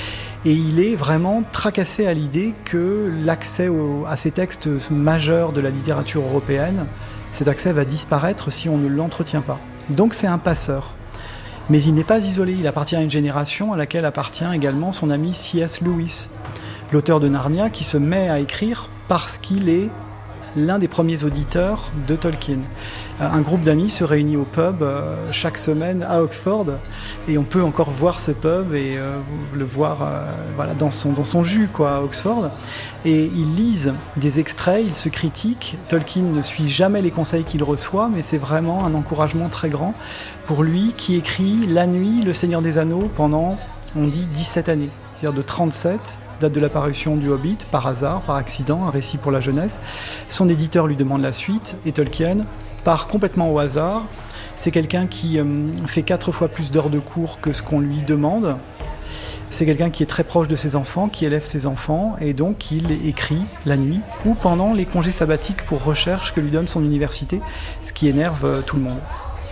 Et il est vraiment tracassé à l'idée que l'accès au, à ces textes majeurs de la littérature européenne, cet accès va disparaître si on ne l'entretient pas. Donc c'est un passeur. Mais il n'est pas isolé, il appartient à une génération à laquelle appartient également son ami C S Lewis, l'auteur de Narnia, qui se met à écrire parce qu'il est l'un des premiers auditeurs de Tolkien. Un groupe d'amis se réunit au pub euh, chaque semaine à Oxford et on peut encore voir ce pub et euh, le voir euh, voilà, dans, son, dans son jus quoi, à Oxford. Et ils lisent des extraits, ils se critiquent. Tolkien ne suit jamais les conseils qu'il reçoit, mais c'est vraiment un encouragement très grand pour lui qui écrit la nuit Le Seigneur des Anneaux pendant, on dit, dix-sept années, c'est-à-dire de trente-sept, date de la parution du Hobbit, par hasard, par accident, un récit pour la jeunesse. Son éditeur lui demande la suite et Tolkien part complètement au hasard. C'est quelqu'un qui euh, fait quatre fois plus d'heures de cours que ce qu'on lui demande. C'est quelqu'un qui est très proche de ses enfants, qui élève ses enfants, et donc il écrit la nuit ou pendant les congés sabbatiques pour recherche que lui donne son université, ce qui énerve euh, tout le monde.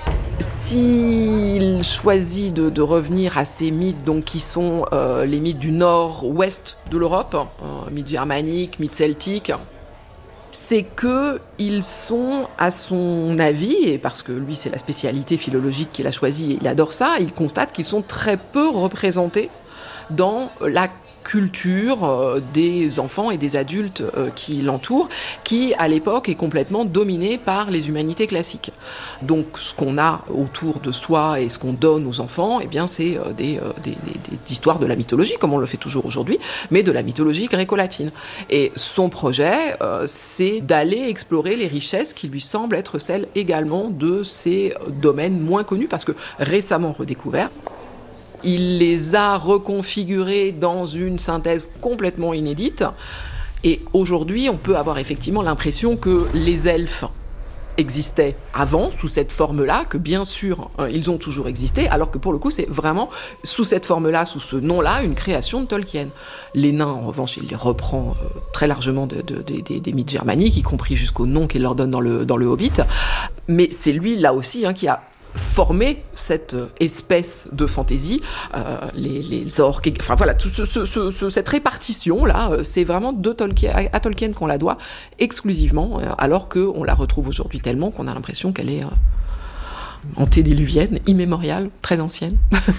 S'il choisit de, de revenir à ces mythes donc, qui sont euh, les mythes du nord-ouest de l'Europe, euh, mythes germaniques, mythes celtiques, c'est qu'ils sont, à son avis, et parce que lui c'est la spécialité philologique qu'il a choisie et il adore ça, il constate qu'ils sont très peu représentés dans la culture euh, des enfants et des adultes euh, qui l'entourent, qui à l'époque est complètement dominée par les humanités classiques. Donc ce qu'on a autour de soi et ce qu'on donne aux enfants, eh bien c'est euh, des, euh, des, des, des histoires de la mythologie, comme on le fait toujours aujourd'hui, mais de la mythologie gréco-latine. Et son projet, euh, c'est d'aller explorer les richesses qui lui semblent être celles également de ces domaines moins connus, parce que récemment redécouverts. Il les a reconfigurés dans une synthèse complètement inédite. Et aujourd'hui, on peut avoir effectivement l'impression que les elfes existaient avant, sous cette forme-là, que bien sûr, euh, ils ont toujours existé, alors que pour le coup, c'est vraiment sous cette forme-là, sous ce nom-là, une création de Tolkien. Les nains, en revanche, il les reprend euh, très largement de, de, de, de, des mythes germaniques, y compris jusqu'au nom qu'il leur donne dans le, dans le Hobbit. Mais c'est lui, là aussi, hein, qui a former cette espèce de fantaisie, euh, les, les orques, enfin voilà, tout ce, ce, ce, cette répartition-là, c'est vraiment de Tolkien, à, à Tolkien qu'on la doit exclusivement, alors qu'on la retrouve aujourd'hui tellement qu'on a l'impression qu'elle est euh, antédiluvienne, immémoriale, très ancienne.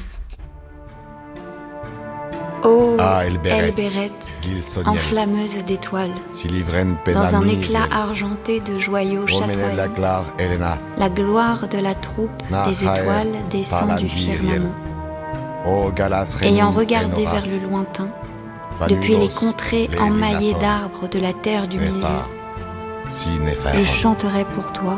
Ô Ah, Elbereth, Elbereth, Gilsoniel, enflammeuse d'étoiles, Silivren dans un Penamil, éclat argenté de joyaux Romenel chatoyants, Laglar, Elena, la gloire de la troupe Nahael, des étoiles descend du Palanviriel. firmament. ayant regardé vers le lointain, depuis les contrées emmaillées d'arbres de la terre du milieu, je chanterai pour toi.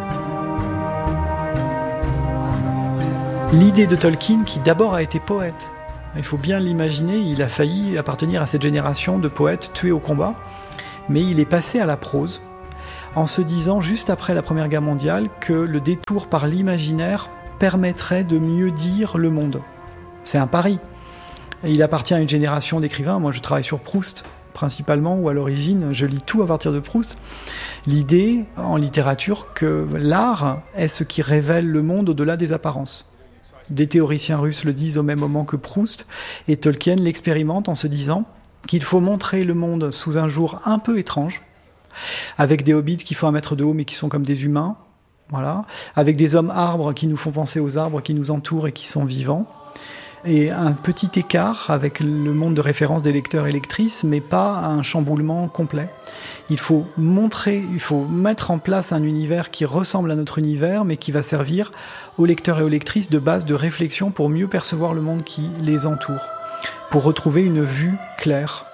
L'idée de Tolkien, qui d'abord a été poète, il faut bien l'imaginer, il a failli appartenir à cette génération de poètes tués au combat, mais il est passé à la prose, en se disant, juste après la Première Guerre mondiale, que le détour par l'imaginaire permettrait de mieux dire le monde. C'est un pari. Et il appartient à une génération d'écrivains. Moi, je travaille sur Proust, principalement, ou à l'origine, je lis tout à partir de Proust. L'idée, en littérature, que l'art est ce qui révèle le monde au-delà des apparences. Des théoriciens russes le disent au même moment que Proust, et Tolkien l'expérimente en se disant qu'il faut montrer le monde sous un jour un peu étrange, avec des hobbits qui font un mètre de haut mais qui sont comme des humains, voilà, avec des hommes arbres qui nous font penser aux arbres qui nous entourent et qui sont vivants, et un petit écart avec le monde de référence des lecteurs et lectrices, mais pas un chamboulement complet. Il faut montrer, il faut mettre en place un univers qui ressemble à notre univers, mais qui va servir aux lecteurs et aux lectrices de base de réflexion pour mieux percevoir le monde qui les entoure, pour retrouver une vue claire.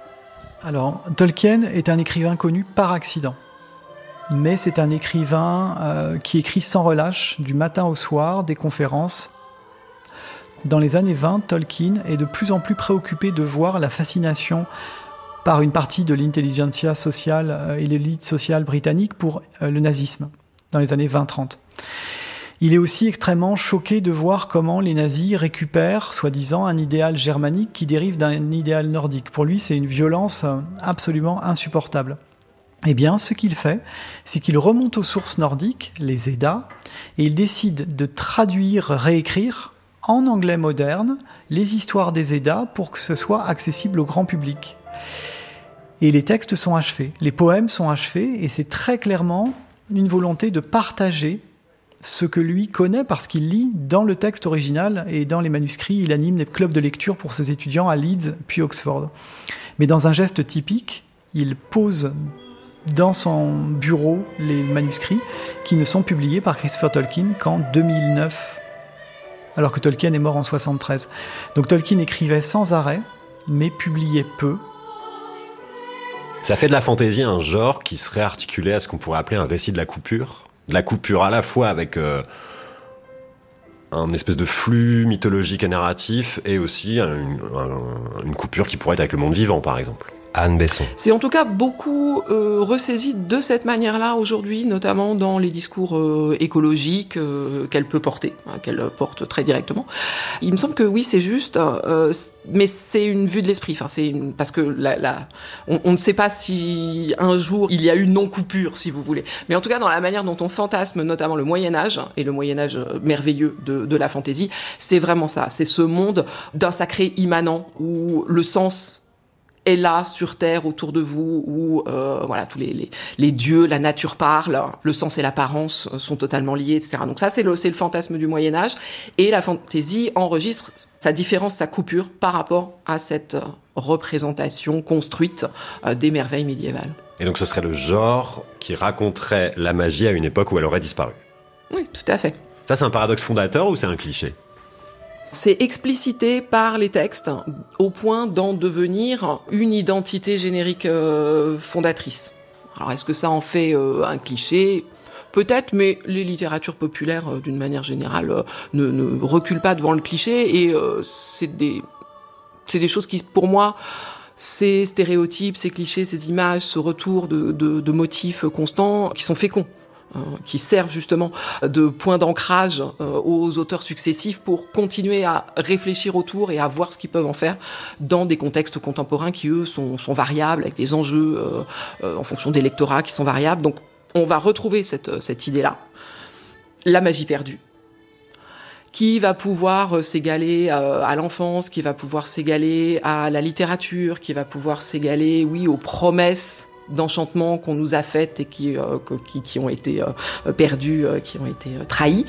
Alors, Tolkien est un écrivain connu par accident. Mais c'est un écrivain euh, qui écrit sans relâche, du matin au soir, des conférences. Dans les années vingt, Tolkien est de plus en plus préoccupé de voir la fascination par une partie de l'intelligentsia sociale euh, et l'élite sociale britannique pour euh, le nazisme, dans les années vingt trente. Il est aussi extrêmement choqué de voir comment les nazis récupèrent, soi-disant, un idéal germanique qui dérive d'un idéal nordique. Pour lui, c'est une violence absolument insupportable. Eh bien, ce qu'il fait, c'est qu'il remonte aux sources nordiques, les Eddas, et il décide de traduire, réécrire, en anglais moderne, les histoires des Eddas pour que ce soit accessible au grand public. Et les textes sont achevés, les poèmes sont achevés, et c'est très clairement une volonté de partager ce que lui connaît parce qu'il lit dans le texte original et dans les manuscrits. Il anime des clubs de lecture pour ses étudiants à Leeds puis Oxford. Mais dans un geste typique, il pose dans son bureau les manuscrits qui ne sont publiés par Christopher Tolkien qu'en deux mille neuf, alors que Tolkien est mort en soixante-treize. Donc Tolkien écrivait sans arrêt, mais publiait peu. Ça fait de la fantaisie un genre qui serait articulé à ce qu'on pourrait appeler un récit de la coupure. De la coupure à la fois avec euh, un espèce de flux mythologique et narratif, et aussi un, un, une coupure qui pourrait être avec le monde vivant, par exemple. Anne Besson. C'est en tout cas beaucoup euh, ressaisi de cette manière-là aujourd'hui, notamment dans les discours euh, écologiques euh, qu'elle peut porter, hein, qu'elle porte très directement. Il me semble que oui, c'est juste, euh, mais c'est une vue de l'esprit. Enfin, c'est une, parce que la, la, on, on ne sait pas si un jour il y a eu non-coupure, si vous voulez. Mais en tout cas, dans la manière dont on fantasme, notamment le Moyen Âge et le Moyen Âge merveilleux de, de la fantaisie, c'est vraiment ça. C'est ce monde d'un sacré immanent où le sens est là, sur Terre, autour de vous, où euh, voilà, tous les, les, les dieux, la nature parlent, le sens et l'apparence sont totalement liés, et cetera. Donc ça, c'est le, c'est le fantasme du Moyen-Âge. Et la fantaisie enregistre sa différence, sa coupure par rapport à cette représentation construite euh, des merveilles médiévales. Et donc ce serait le genre qui raconterait la magie à une époque où elle aurait disparu. Oui, tout à fait. Ça, c'est un paradoxe fondateur ou c'est un cliché ? C'est explicité par les textes au point d'en devenir une identité générique euh, fondatrice. Alors est-ce que ça en fait euh, un cliché ? Peut-être, mais les littératures populaires, euh, d'une manière générale, euh, ne, ne reculent pas devant le cliché, et euh, c'est des, c'est des choses qui, pour moi, ces stéréotypes, ces clichés, ces images, ce retour de, de, de motifs constants, qui sont féconds. Euh, qui servent justement de point d'ancrage euh, aux auteurs successifs pour continuer à réfléchir autour et à voir ce qu'ils peuvent en faire dans des contextes contemporains qui, eux, sont, sont variables, avec des enjeux euh, euh, en fonction des lectorats qui sont variables. Donc, on va retrouver cette, cette idée-là. La magie perdue, qui va pouvoir s'égaler euh, à l'enfance, qui va pouvoir s'égaler à la littérature, qui va pouvoir s'égaler, oui, aux promesses d'enchantement qu'on nous a faites et qui, euh, qui, qui ont été euh, perdues, euh, qui ont été euh, trahies.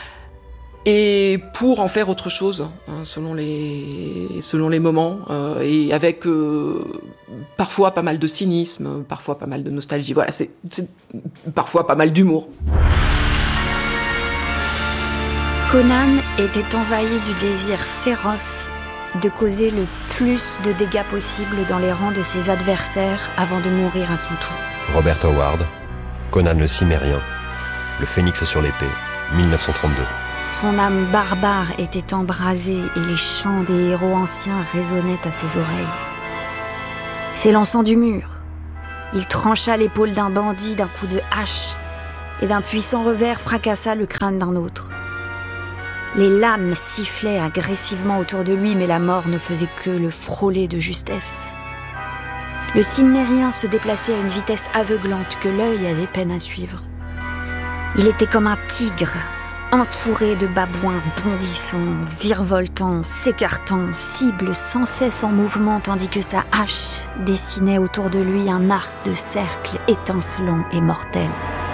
Et pour en faire autre chose, hein, selon les, selon les moments, euh, et avec euh, parfois pas mal de cynisme, parfois pas mal de nostalgie. Voilà, c'est, c'est parfois pas mal d'humour. Conan était envahi du désir féroce de causer le plus de dégâts possible dans les rangs de ses adversaires avant de mourir à son tour. Robert Howard, Conan le Cimmérien, le phénix sur l'épée, dix-neuf cent trente-deux. Son âme barbare était embrasée et les chants des héros anciens résonnaient à ses oreilles. S'élançant du mur, il trancha l'épaule d'un bandit d'un coup de hache et d'un puissant revers fracassa le crâne d'un autre. Les lames sifflaient agressivement autour de lui, mais la mort ne faisait que le frôler de justesse. Le cimmérien se déplaçait à une vitesse aveuglante que l'œil avait peine à suivre. Il était comme un tigre, entouré de babouins bondissant, virevoltant, s'écartant, cible sans cesse en mouvement, tandis que sa hache dessinait autour de lui un arc de cercle étincelant et mortel.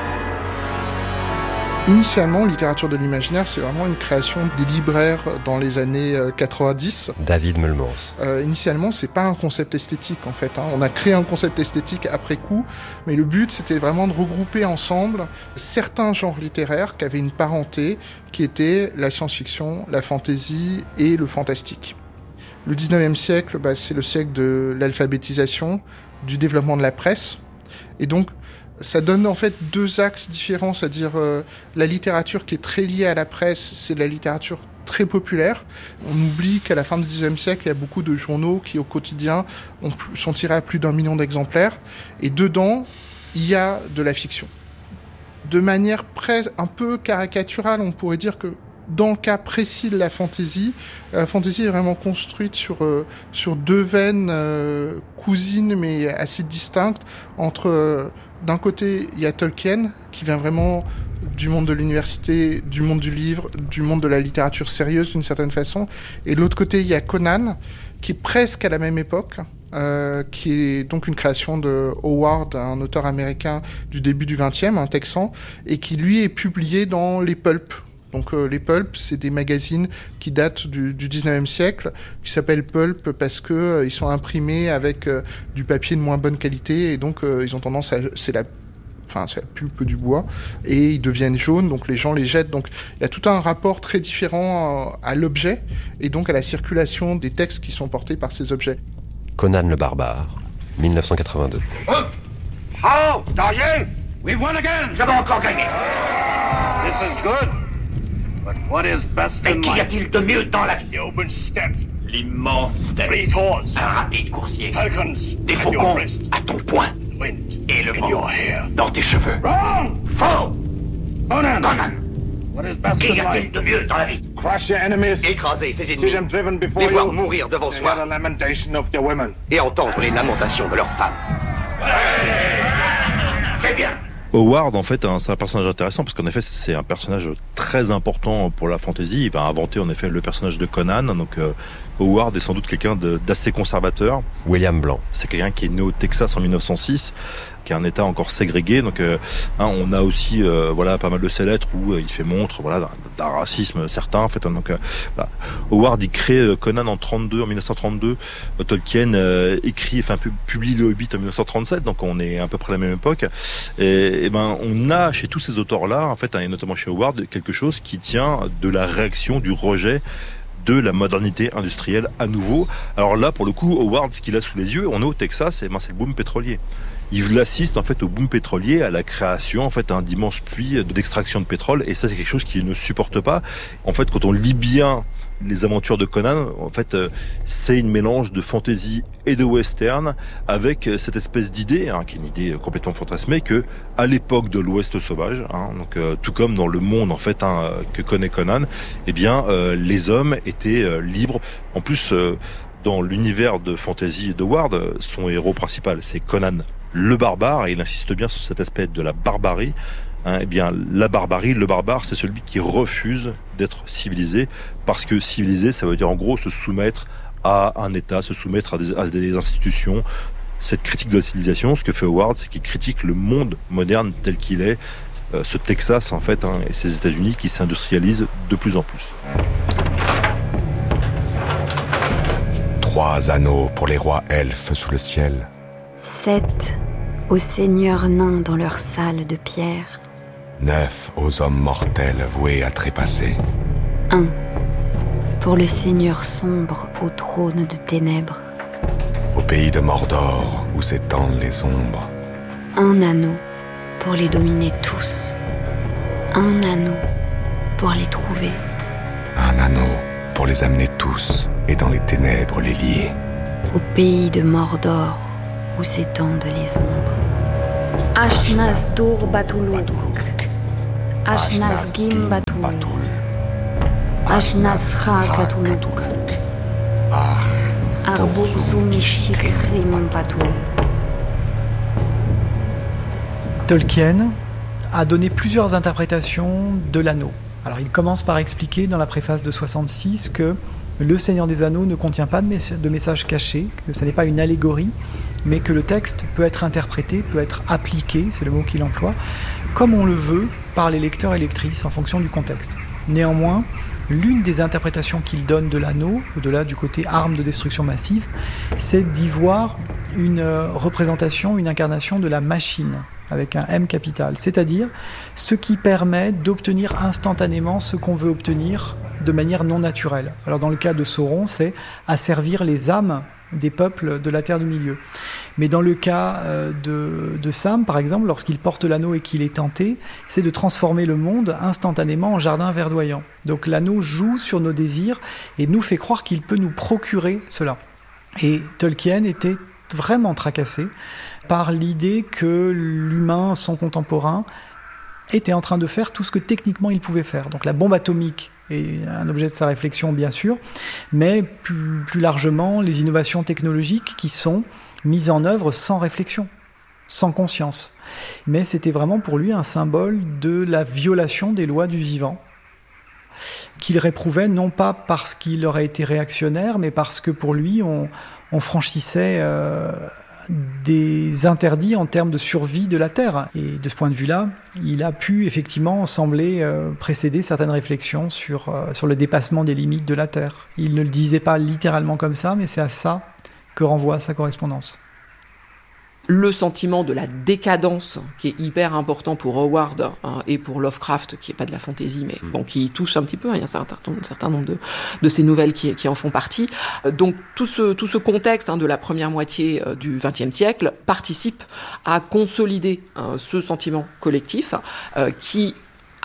Initialement, littérature de l'imaginaire, c'est vraiment une création des libraires dans les années quatre-vingt-dix. David Meulmans. Euh, initialement, c'est pas un concept esthétique en fait. Hein. On a créé un concept esthétique après coup, mais le but c'était vraiment de regrouper ensemble certains genres littéraires qui avaient une parenté, qui étaient la science-fiction, la fantasy et le fantastique. Le dix-neuvième siècle, bah, c'est le siècle de l'alphabétisation, du développement de la presse, et donc ça donne en fait deux axes différents, c'est-à-dire euh, la littérature qui est très liée à la presse, c'est de la littérature très populaire. On oublie qu'à la fin du dix-neuvième siècle, il y a beaucoup de journaux qui au quotidien ont, sont tirés à plus d'un million d'exemplaires, et dedans, il y a de la fiction. De manière presque un peu caricaturale, on pourrait dire que dans le cas précis de la fantasy, la fantasy est vraiment construite sur euh, sur deux veines euh, cousines mais assez distinctes. Entre euh, d'un côté, il y a Tolkien qui vient vraiment du monde de l'université, du monde du livre, du monde de la littérature sérieuse d'une certaine façon, et de l'autre côté, il y a Conan qui est presque à la même époque. Euh, qui est donc une création de Howard, un auteur américain du début du vingtième, un Texan, et qui lui est publié dans les pulps. Donc euh, les pulps, c'est des magazines qui datent du, du dix-neuvième siècle, qui s'appellent pulp parce que euh, ils sont imprimés avec euh, du papier de moins bonne qualité, et donc euh, ils ont tendance à, c'est la, enfin c'est la pulpe du bois, et ils deviennent jaunes, donc les gens les jettent. Donc il y a tout un rapport très différent à, à l'objet et donc à la circulation des textes qui sont portés par ces objets. Conan le barbare, dix-neuf cent quatre-vingt-deux. Oh, oh Darien, we won again. Nous avons encore gagné. This is good. But what is best in life? Qu'y a-t-il de mieux dans la vie? The open steppe. L'immense steppe. Fleet horse. Un rapide coursier. Falcons. Des faucons à ton poing. The wind. Et le vent dans tes cheveux. Wrong. Faux. Conan. Conan. What is best in life? Qu'y a-t-il de mieux dans la vie? Crush your enemies. Écraser ses ennemis. See them driven before you. Les voir mourir devant soi. The lamentation of their women. Et entendre les lamentations de leurs femmes. Très bien. Howard, en fait, c'est un personnage intéressant parce qu'en effet, c'est un personnage très important pour la fantasy. Il va inventer en effet le personnage de Conan. Donc, euh, Howard est sans doute quelqu'un de, d'assez conservateur. William Blanc. C'est quelqu'un qui est né au Texas en mille neuf cent six, qui est un État encore ségrégé. Donc, euh, hein, on a aussi, euh, voilà, pas mal de ses lettres où euh, il fait montre, voilà, d'un, d'un racisme certain. En fait, donc, euh, bah, Howard, il crée euh, Conan en trente-deux, en mille neuf cent trente-deux. Euh, Tolkien euh, écrit, enfin, publie le Hobbit en mille neuf cent trente-sept. Donc, on est à peu près à la même époque. Et, et ben, on a chez tous ces auteurs-là, en fait, hein, et notamment chez Howard, quelque chose qui tient de la réaction, du rejet de la modernité industrielle à nouveau. Alors là, pour le coup, Howard, ce qu'il a sous les yeux, on est au Texas, et ben c'est le boom pétrolier. Il assiste en fait au boom pétrolier, à la création en fait d'immenses puits d'extraction de pétrole, et ça c'est quelque chose qu'il ne supporte pas. En fait, quand on lit bien les aventures de Conan, en fait, euh, c'est une mélange de fantasy et de western, avec cette espèce d'idée, hein, qui est une idée complètement fantasmée, que à l'époque de l'Ouest sauvage, hein, donc euh, tout comme dans le monde en fait hein, que connaît Conan, eh bien, euh, les hommes étaient euh, libres. En plus, euh, dans l'univers de fantasy de Howard, son héros principal, c'est Conan le barbare, et il insiste bien sur cet aspect de la barbarie. Hein, eh bien, la barbarie, le barbare, c'est celui qui refuse d'être civilisé, parce que civilisé, ça veut dire en gros se soumettre à un État, se soumettre à des, à des institutions. Cette critique de la civilisation, ce que fait Howard, c'est qu'il critique le monde moderne tel qu'il est, euh, ce Texas en fait, hein, et ces États-Unis qui s'industrialisent de plus en plus. Trois anneaux pour les rois elfes sous le ciel. Sept aux seigneurs nains dans leur salle de pierre. Neuf aux hommes mortels voués à trépasser. Un pour le Seigneur sombre au trône de ténèbres. Au pays de Mordor où s'étendent les ombres. Un anneau pour les dominer tous. Un anneau pour les trouver. Un anneau pour les amener tous et dans les ténèbres les lier. Au pays de Mordor où s'étendent les ombres. Ashnaz Dur Batuluk. Ashnaz Gim Batul. Ashnaz Hakatuluk. Arbuzum Shikrim Batul. Tolkien a donné plusieurs interprétations de l'anneau. Alors il commence par expliquer dans la préface de soixante-six que Le Seigneur des Anneaux ne contient pas de, mess- de message caché, que ce n'est pas une allégorie, mais que le texte peut être interprété, peut être appliqué, c'est le mot qu'il emploie, comme on le veut par les lecteurs et lectrices en fonction du contexte. Néanmoins, l'une des interprétations qu'il donne de l'anneau, au-delà du côté arme de destruction massive, c'est d'y voir une représentation, une incarnation de la machine, avec un M capital, c'est-à-dire ce qui permet d'obtenir instantanément ce qu'on veut obtenir de manière non naturelle. Alors dans le cas de Sauron, c'est asservir les âmes des peuples de la Terre du Milieu. Mais dans le cas de, de Sam, par exemple, lorsqu'il porte l'anneau et qu'il est tenté, c'est de transformer le monde instantanément en jardin verdoyant. Donc l'anneau joue sur nos désirs et nous fait croire qu'il peut nous procurer cela. Et Tolkien était vraiment tracassé par l'idée que l'humain, son contemporain, était en train de faire tout ce que techniquement il pouvait faire. Donc la bombe atomique est un objet de sa réflexion, bien sûr, mais plus, plus largement les innovations technologiques qui sont mises en œuvre sans réflexion, sans conscience. Mais c'était vraiment pour lui un symbole de la violation des lois du vivant, qu'il réprouvait non pas parce qu'il aurait été réactionnaire, mais parce que pour lui, on, on franchissait euh, des interdits en termes de survie de la Terre. Et de ce point de vue-là, il a pu effectivement sembler euh, précéder certaines réflexions sur, euh, sur le dépassement des limites de la Terre. Il ne le disait pas littéralement comme ça, mais c'est à ça que renvoie sa correspondance. Le sentiment de la décadence qui est hyper important pour Howard hein, et pour Lovecraft, qui est pas de la fantaisie, mais bon, qui touche un petit peu, hein, il y a un certain, un certain nombre de, de ces nouvelles qui, qui en font partie. Donc tout ce, tout ce contexte hein, de la première moitié euh, du vingtième siècle participe à consolider euh, ce sentiment collectif euh, qui,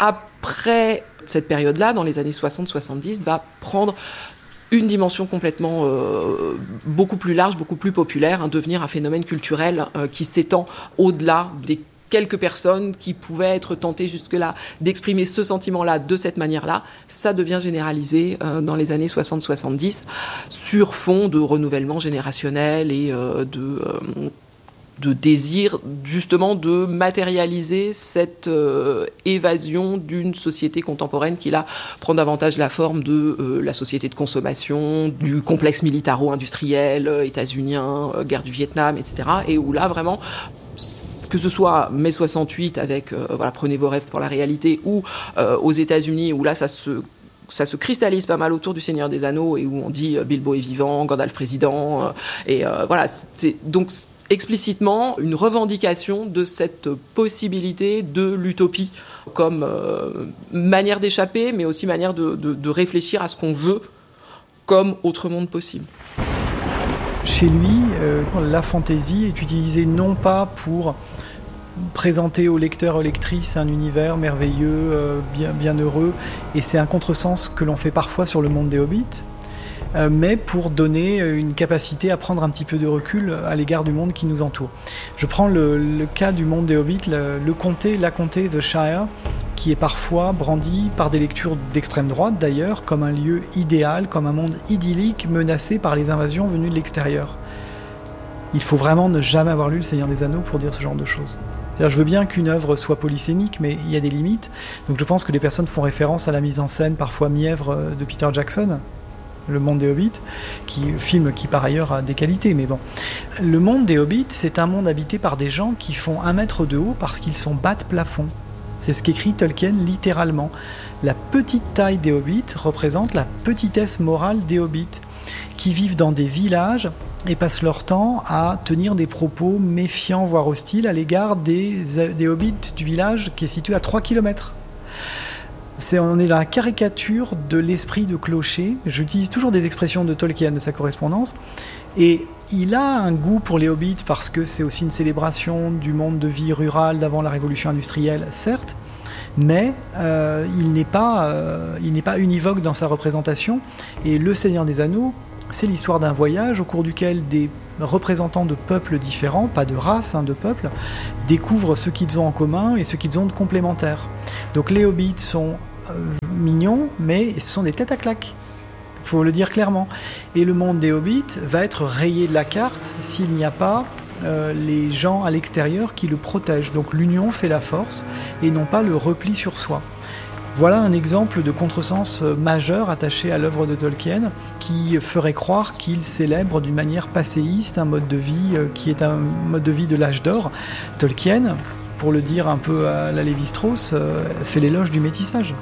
après cette période-là, dans les années soixante soixante-dix, va prendre une dimension complètement euh, beaucoup plus large, beaucoup plus populaire, hein, devenir un phénomène culturel euh, qui s'étend au-delà des quelques personnes qui pouvaient être tentées jusque-là d'exprimer ce sentiment-là de cette manière-là. Ça devient généralisé euh, dans les années soixante soixante-dix sur fond de renouvellement générationnel et euh, de... Euh, de désir justement de matérialiser cette euh, évasion d'une société contemporaine qui là prend davantage la forme de euh, la société de consommation, du complexe militaro-industriel euh, états-unien, euh, guerre du Vietnam, et cetera. Et où là vraiment, que ce soit mai soixante-huit avec euh, voilà, prenez vos rêves pour la réalité, ou euh, aux États-Unis où là ça se ça se cristallise pas mal autour du Seigneur des Anneaux et où on dit euh, Bilbo est vivant, Gandalf président, euh, et euh, voilà, c'est donc explicitement une revendication de cette possibilité de l'utopie comme euh, manière d'échapper, mais aussi manière de, de, de réfléchir à ce qu'on veut comme autre monde possible. Chez lui, euh, la fantaisie est utilisée non pas pour présenter aux lecteurs et aux lectrices un univers merveilleux, euh, bien, bien heureux, et c'est un contresens que l'on fait parfois sur le monde des hobbits, euh, mais pour donner une capacité à prendre un petit peu de recul à l'égard du monde qui nous entoure. Je prends le, le cas du monde des hobbits, le, le comté, la comté The Shire, qui est parfois brandi par des lectures d'extrême droite d'ailleurs, comme un lieu idéal, comme un monde idyllique menacé par les invasions venues de l'extérieur. Il faut vraiment ne jamais avoir lu Le Seigneur des Anneaux pour dire ce genre de choses. C'est-à-dire, je veux bien qu'une œuvre soit polysémique, mais il y a des limites. Donc je pense que les personnes font référence à la mise en scène parfois mièvre de Peter Jackson, Le Monde des Hobbits, qui film qui par ailleurs a des qualités, mais bon. Le monde des Hobbits, c'est un monde habité par des gens qui font un mètre de haut parce qu'ils sont bas de plafond. C'est ce qu'écrit Tolkien littéralement. La petite taille des Hobbits représente la petitesse morale des Hobbits, qui vivent dans des villages et passent leur temps à tenir des propos méfiants, voire hostiles, à l'égard des, des Hobbits du village qui est situé à trois kilomètres. C'est, on est dans la caricature de l'esprit de clocher. J'utilise toujours des expressions de Tolkien, de sa correspondance. Et il a un goût pour les hobbits parce que c'est aussi une célébration du monde de vie rural d'avant la révolution industrielle, certes. Mais euh, il n'est pas, euh, il n'est pas univoque dans sa représentation. Et Le Seigneur des Anneaux, c'est l'histoire d'un voyage au cours duquel des représentants de peuples différents, pas de races, hein, de peuples, découvrent ce qu'ils ont en commun et ce qu'ils ont de complémentaire. Donc les hobbits sont euh, mignons, mais ce sont des têtes à claques. Il faut le dire clairement. Et le monde des hobbits va être rayé de la carte s'il n'y a pas euh, les gens à l'extérieur qui le protègent. Donc l'union fait la force et non pas le repli sur soi. Voilà un exemple de contresens majeur attaché à l'œuvre de Tolkien qui ferait croire qu'il célèbre d'une manière passéiste un mode de vie qui est un mode de vie de l'âge d'or. Tolkien, pour le dire un peu à la Lévi-Strauss, fait l'éloge du métissage.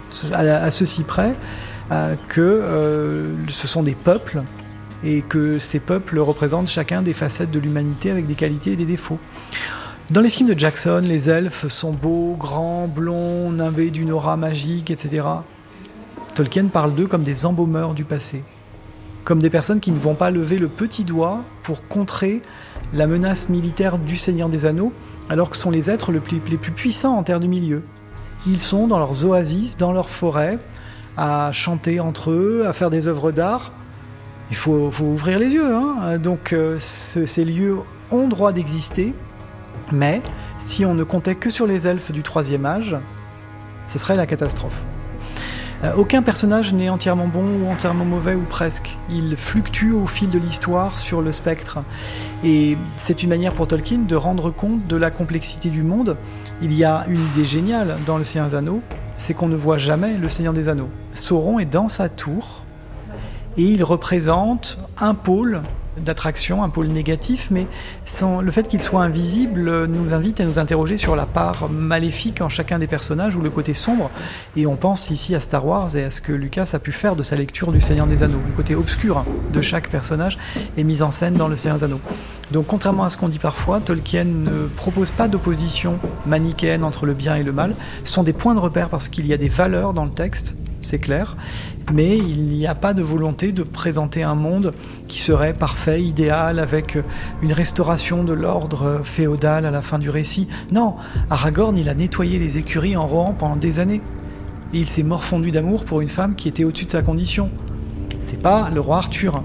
À ceci près que euh, ce sont des peuples et que ces peuples représentent chacun des facettes de l'humanité avec des qualités et des défauts. Dans les films de Jackson, les elfes sont beaux, grands, blonds, nimbés d'une aura magique, et cetera. Tolkien parle d'eux comme des embaumeurs du passé, comme des personnes qui ne vont pas lever le petit doigt pour contrer la menace militaire du Seigneur des Anneaux, alors que sont les êtres les plus, les plus puissants en Terre du Milieu. Ils sont dans leurs oasis, dans leurs forêts, à chanter entre eux, à faire des œuvres d'art. Il faut, faut ouvrir les yeux, hein. Donc euh, ce, ces lieux ont droit d'exister, mais si on ne comptait que sur les elfes du troisième âge, ce serait la catastrophe. Euh, aucun personnage n'est entièrement bon ou entièrement mauvais ou presque. Il fluctue au fil de l'histoire sur le spectre. Et c'est une manière pour Tolkien de rendre compte de la complexité du monde. Il y a une idée géniale dans Le Seigneur des Anneaux, c'est qu'on ne voit jamais le Seigneur des Anneaux. Sauron est dans sa tour et il représente un pôle d'attraction, un pôle négatif, mais sans, le fait qu'il soit invisible nous invite à nous interroger sur la part maléfique en chacun des personnages ou le côté sombre, et on pense ici à Star Wars et à ce que Lucas a pu faire de sa lecture du Seigneur des Anneaux. Le côté obscur de chaque personnage est mis en scène dans le Seigneur des Anneaux. Donc contrairement à ce qu'on dit parfois, Tolkien ne propose pas d'opposition manichéenne entre le bien et le mal. Ce sont des points de repère parce qu'il y a des valeurs dans le texte, c'est clair, mais il n'y a pas de volonté de présenter un monde qui serait parfait, idéal, avec une restauration de l'ordre féodal à la fin du récit. Non, Aragorn, il a nettoyé les écuries en Rohan pendant des années, et il s'est morfondu d'amour pour une femme qui était au-dessus de sa condition. C'est pas le roi Arthur.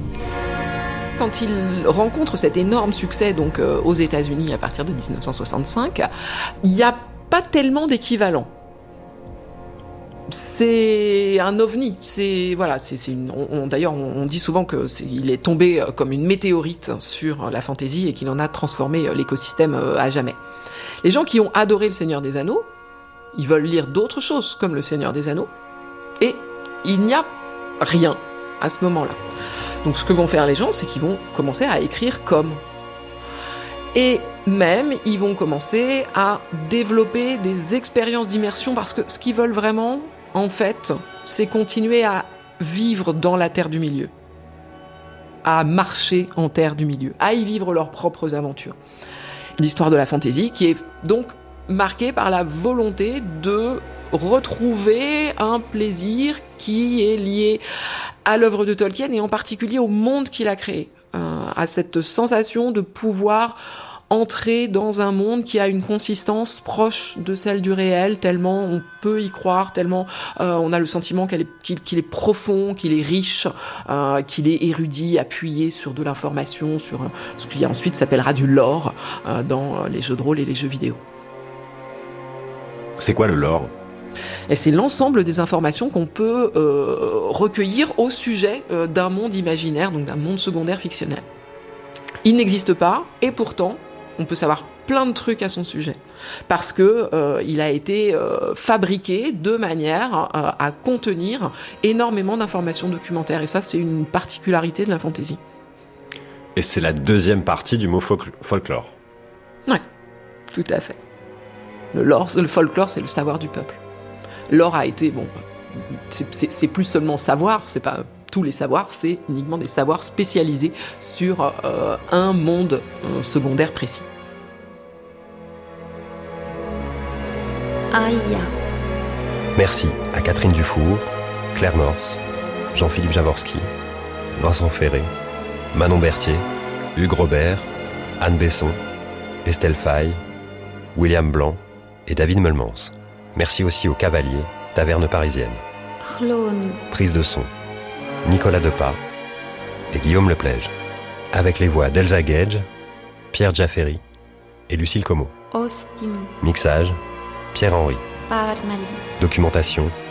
Quand il rencontre cet énorme succès donc euh, aux États-Unis à partir de dix-neuf cent soixante-cinq, il n'y a pas tellement d'équivalent. C'est un ovni. C'est voilà. C'est, c'est une. On, on, d'ailleurs, on, on dit souvent que c'est, il est tombé comme une météorite sur la fantasy et qu'il en a transformé l'écosystème à jamais. Les gens qui ont adoré Le Seigneur des Anneaux, ils veulent lire d'autres choses comme Le Seigneur des Anneaux, et il n'y a rien à ce moment-là. Donc, ce que vont faire les gens, c'est qu'ils vont commencer à écrire comme. Et même, ils vont commencer à développer des expériences d'immersion parce que ce qu'ils veulent vraiment, en fait, c'est continuer à vivre dans la Terre du Milieu, à marcher en Terre du Milieu, à y vivre leurs propres aventures. L'histoire de la fantasy qui est donc marquée par la volonté de retrouver un plaisir qui est lié à l'œuvre de Tolkien et en particulier au monde qu'il a créé, euh, à cette sensation de pouvoir entrer dans un monde qui a une consistance proche de celle du réel, tellement on peut y croire, tellement euh, on a le sentiment qu'elle est, qu'il, qu'il est profond, qu'il est riche, euh, qu'il est érudit, appuyé sur de l'information, sur ce qui ensuite s'appellera du lore euh, dans les jeux de rôle et les jeux vidéo. C'est quoi le lore ? Et c'est l'ensemble des informations qu'on peut euh, recueillir au sujet euh, d'un monde imaginaire, donc d'un monde secondaire fictionnel. Il n'existe pas, et pourtant, on peut savoir plein de trucs à son sujet, parce que euh, il a été euh, fabriqué de manière euh, à contenir énormément d'informations documentaires, et ça, c'est une particularité de la fantasy. Et c'est la deuxième partie du mot folk- folklore. Ouais, tout à fait. Le lore, le folklore, c'est le savoir du peuple. L'or a été, bon, c'est, c'est, c'est plus seulement savoir, c'est pas tous les savoirs, c'est uniquement des savoirs spécialisés sur euh, un monde euh, secondaire précis. Aïe. Merci à Catherine Dufour, Claire Norse, Jean-Philippe Jaworski, Vincent Ferré, Manon Berthier, Hugues Robert, Anne Besson, Estelle Faye, William Blanc et David Meulmans. Merci aussi aux Cavaliers, Taverne Parisienne. Prise de son, Nicolas Depas et Guillaume Leplége. Avec les voix d'Elsa Gage, Pierre Jaffery et Lucille Como. Mixage, Pierre Henry. Documentation,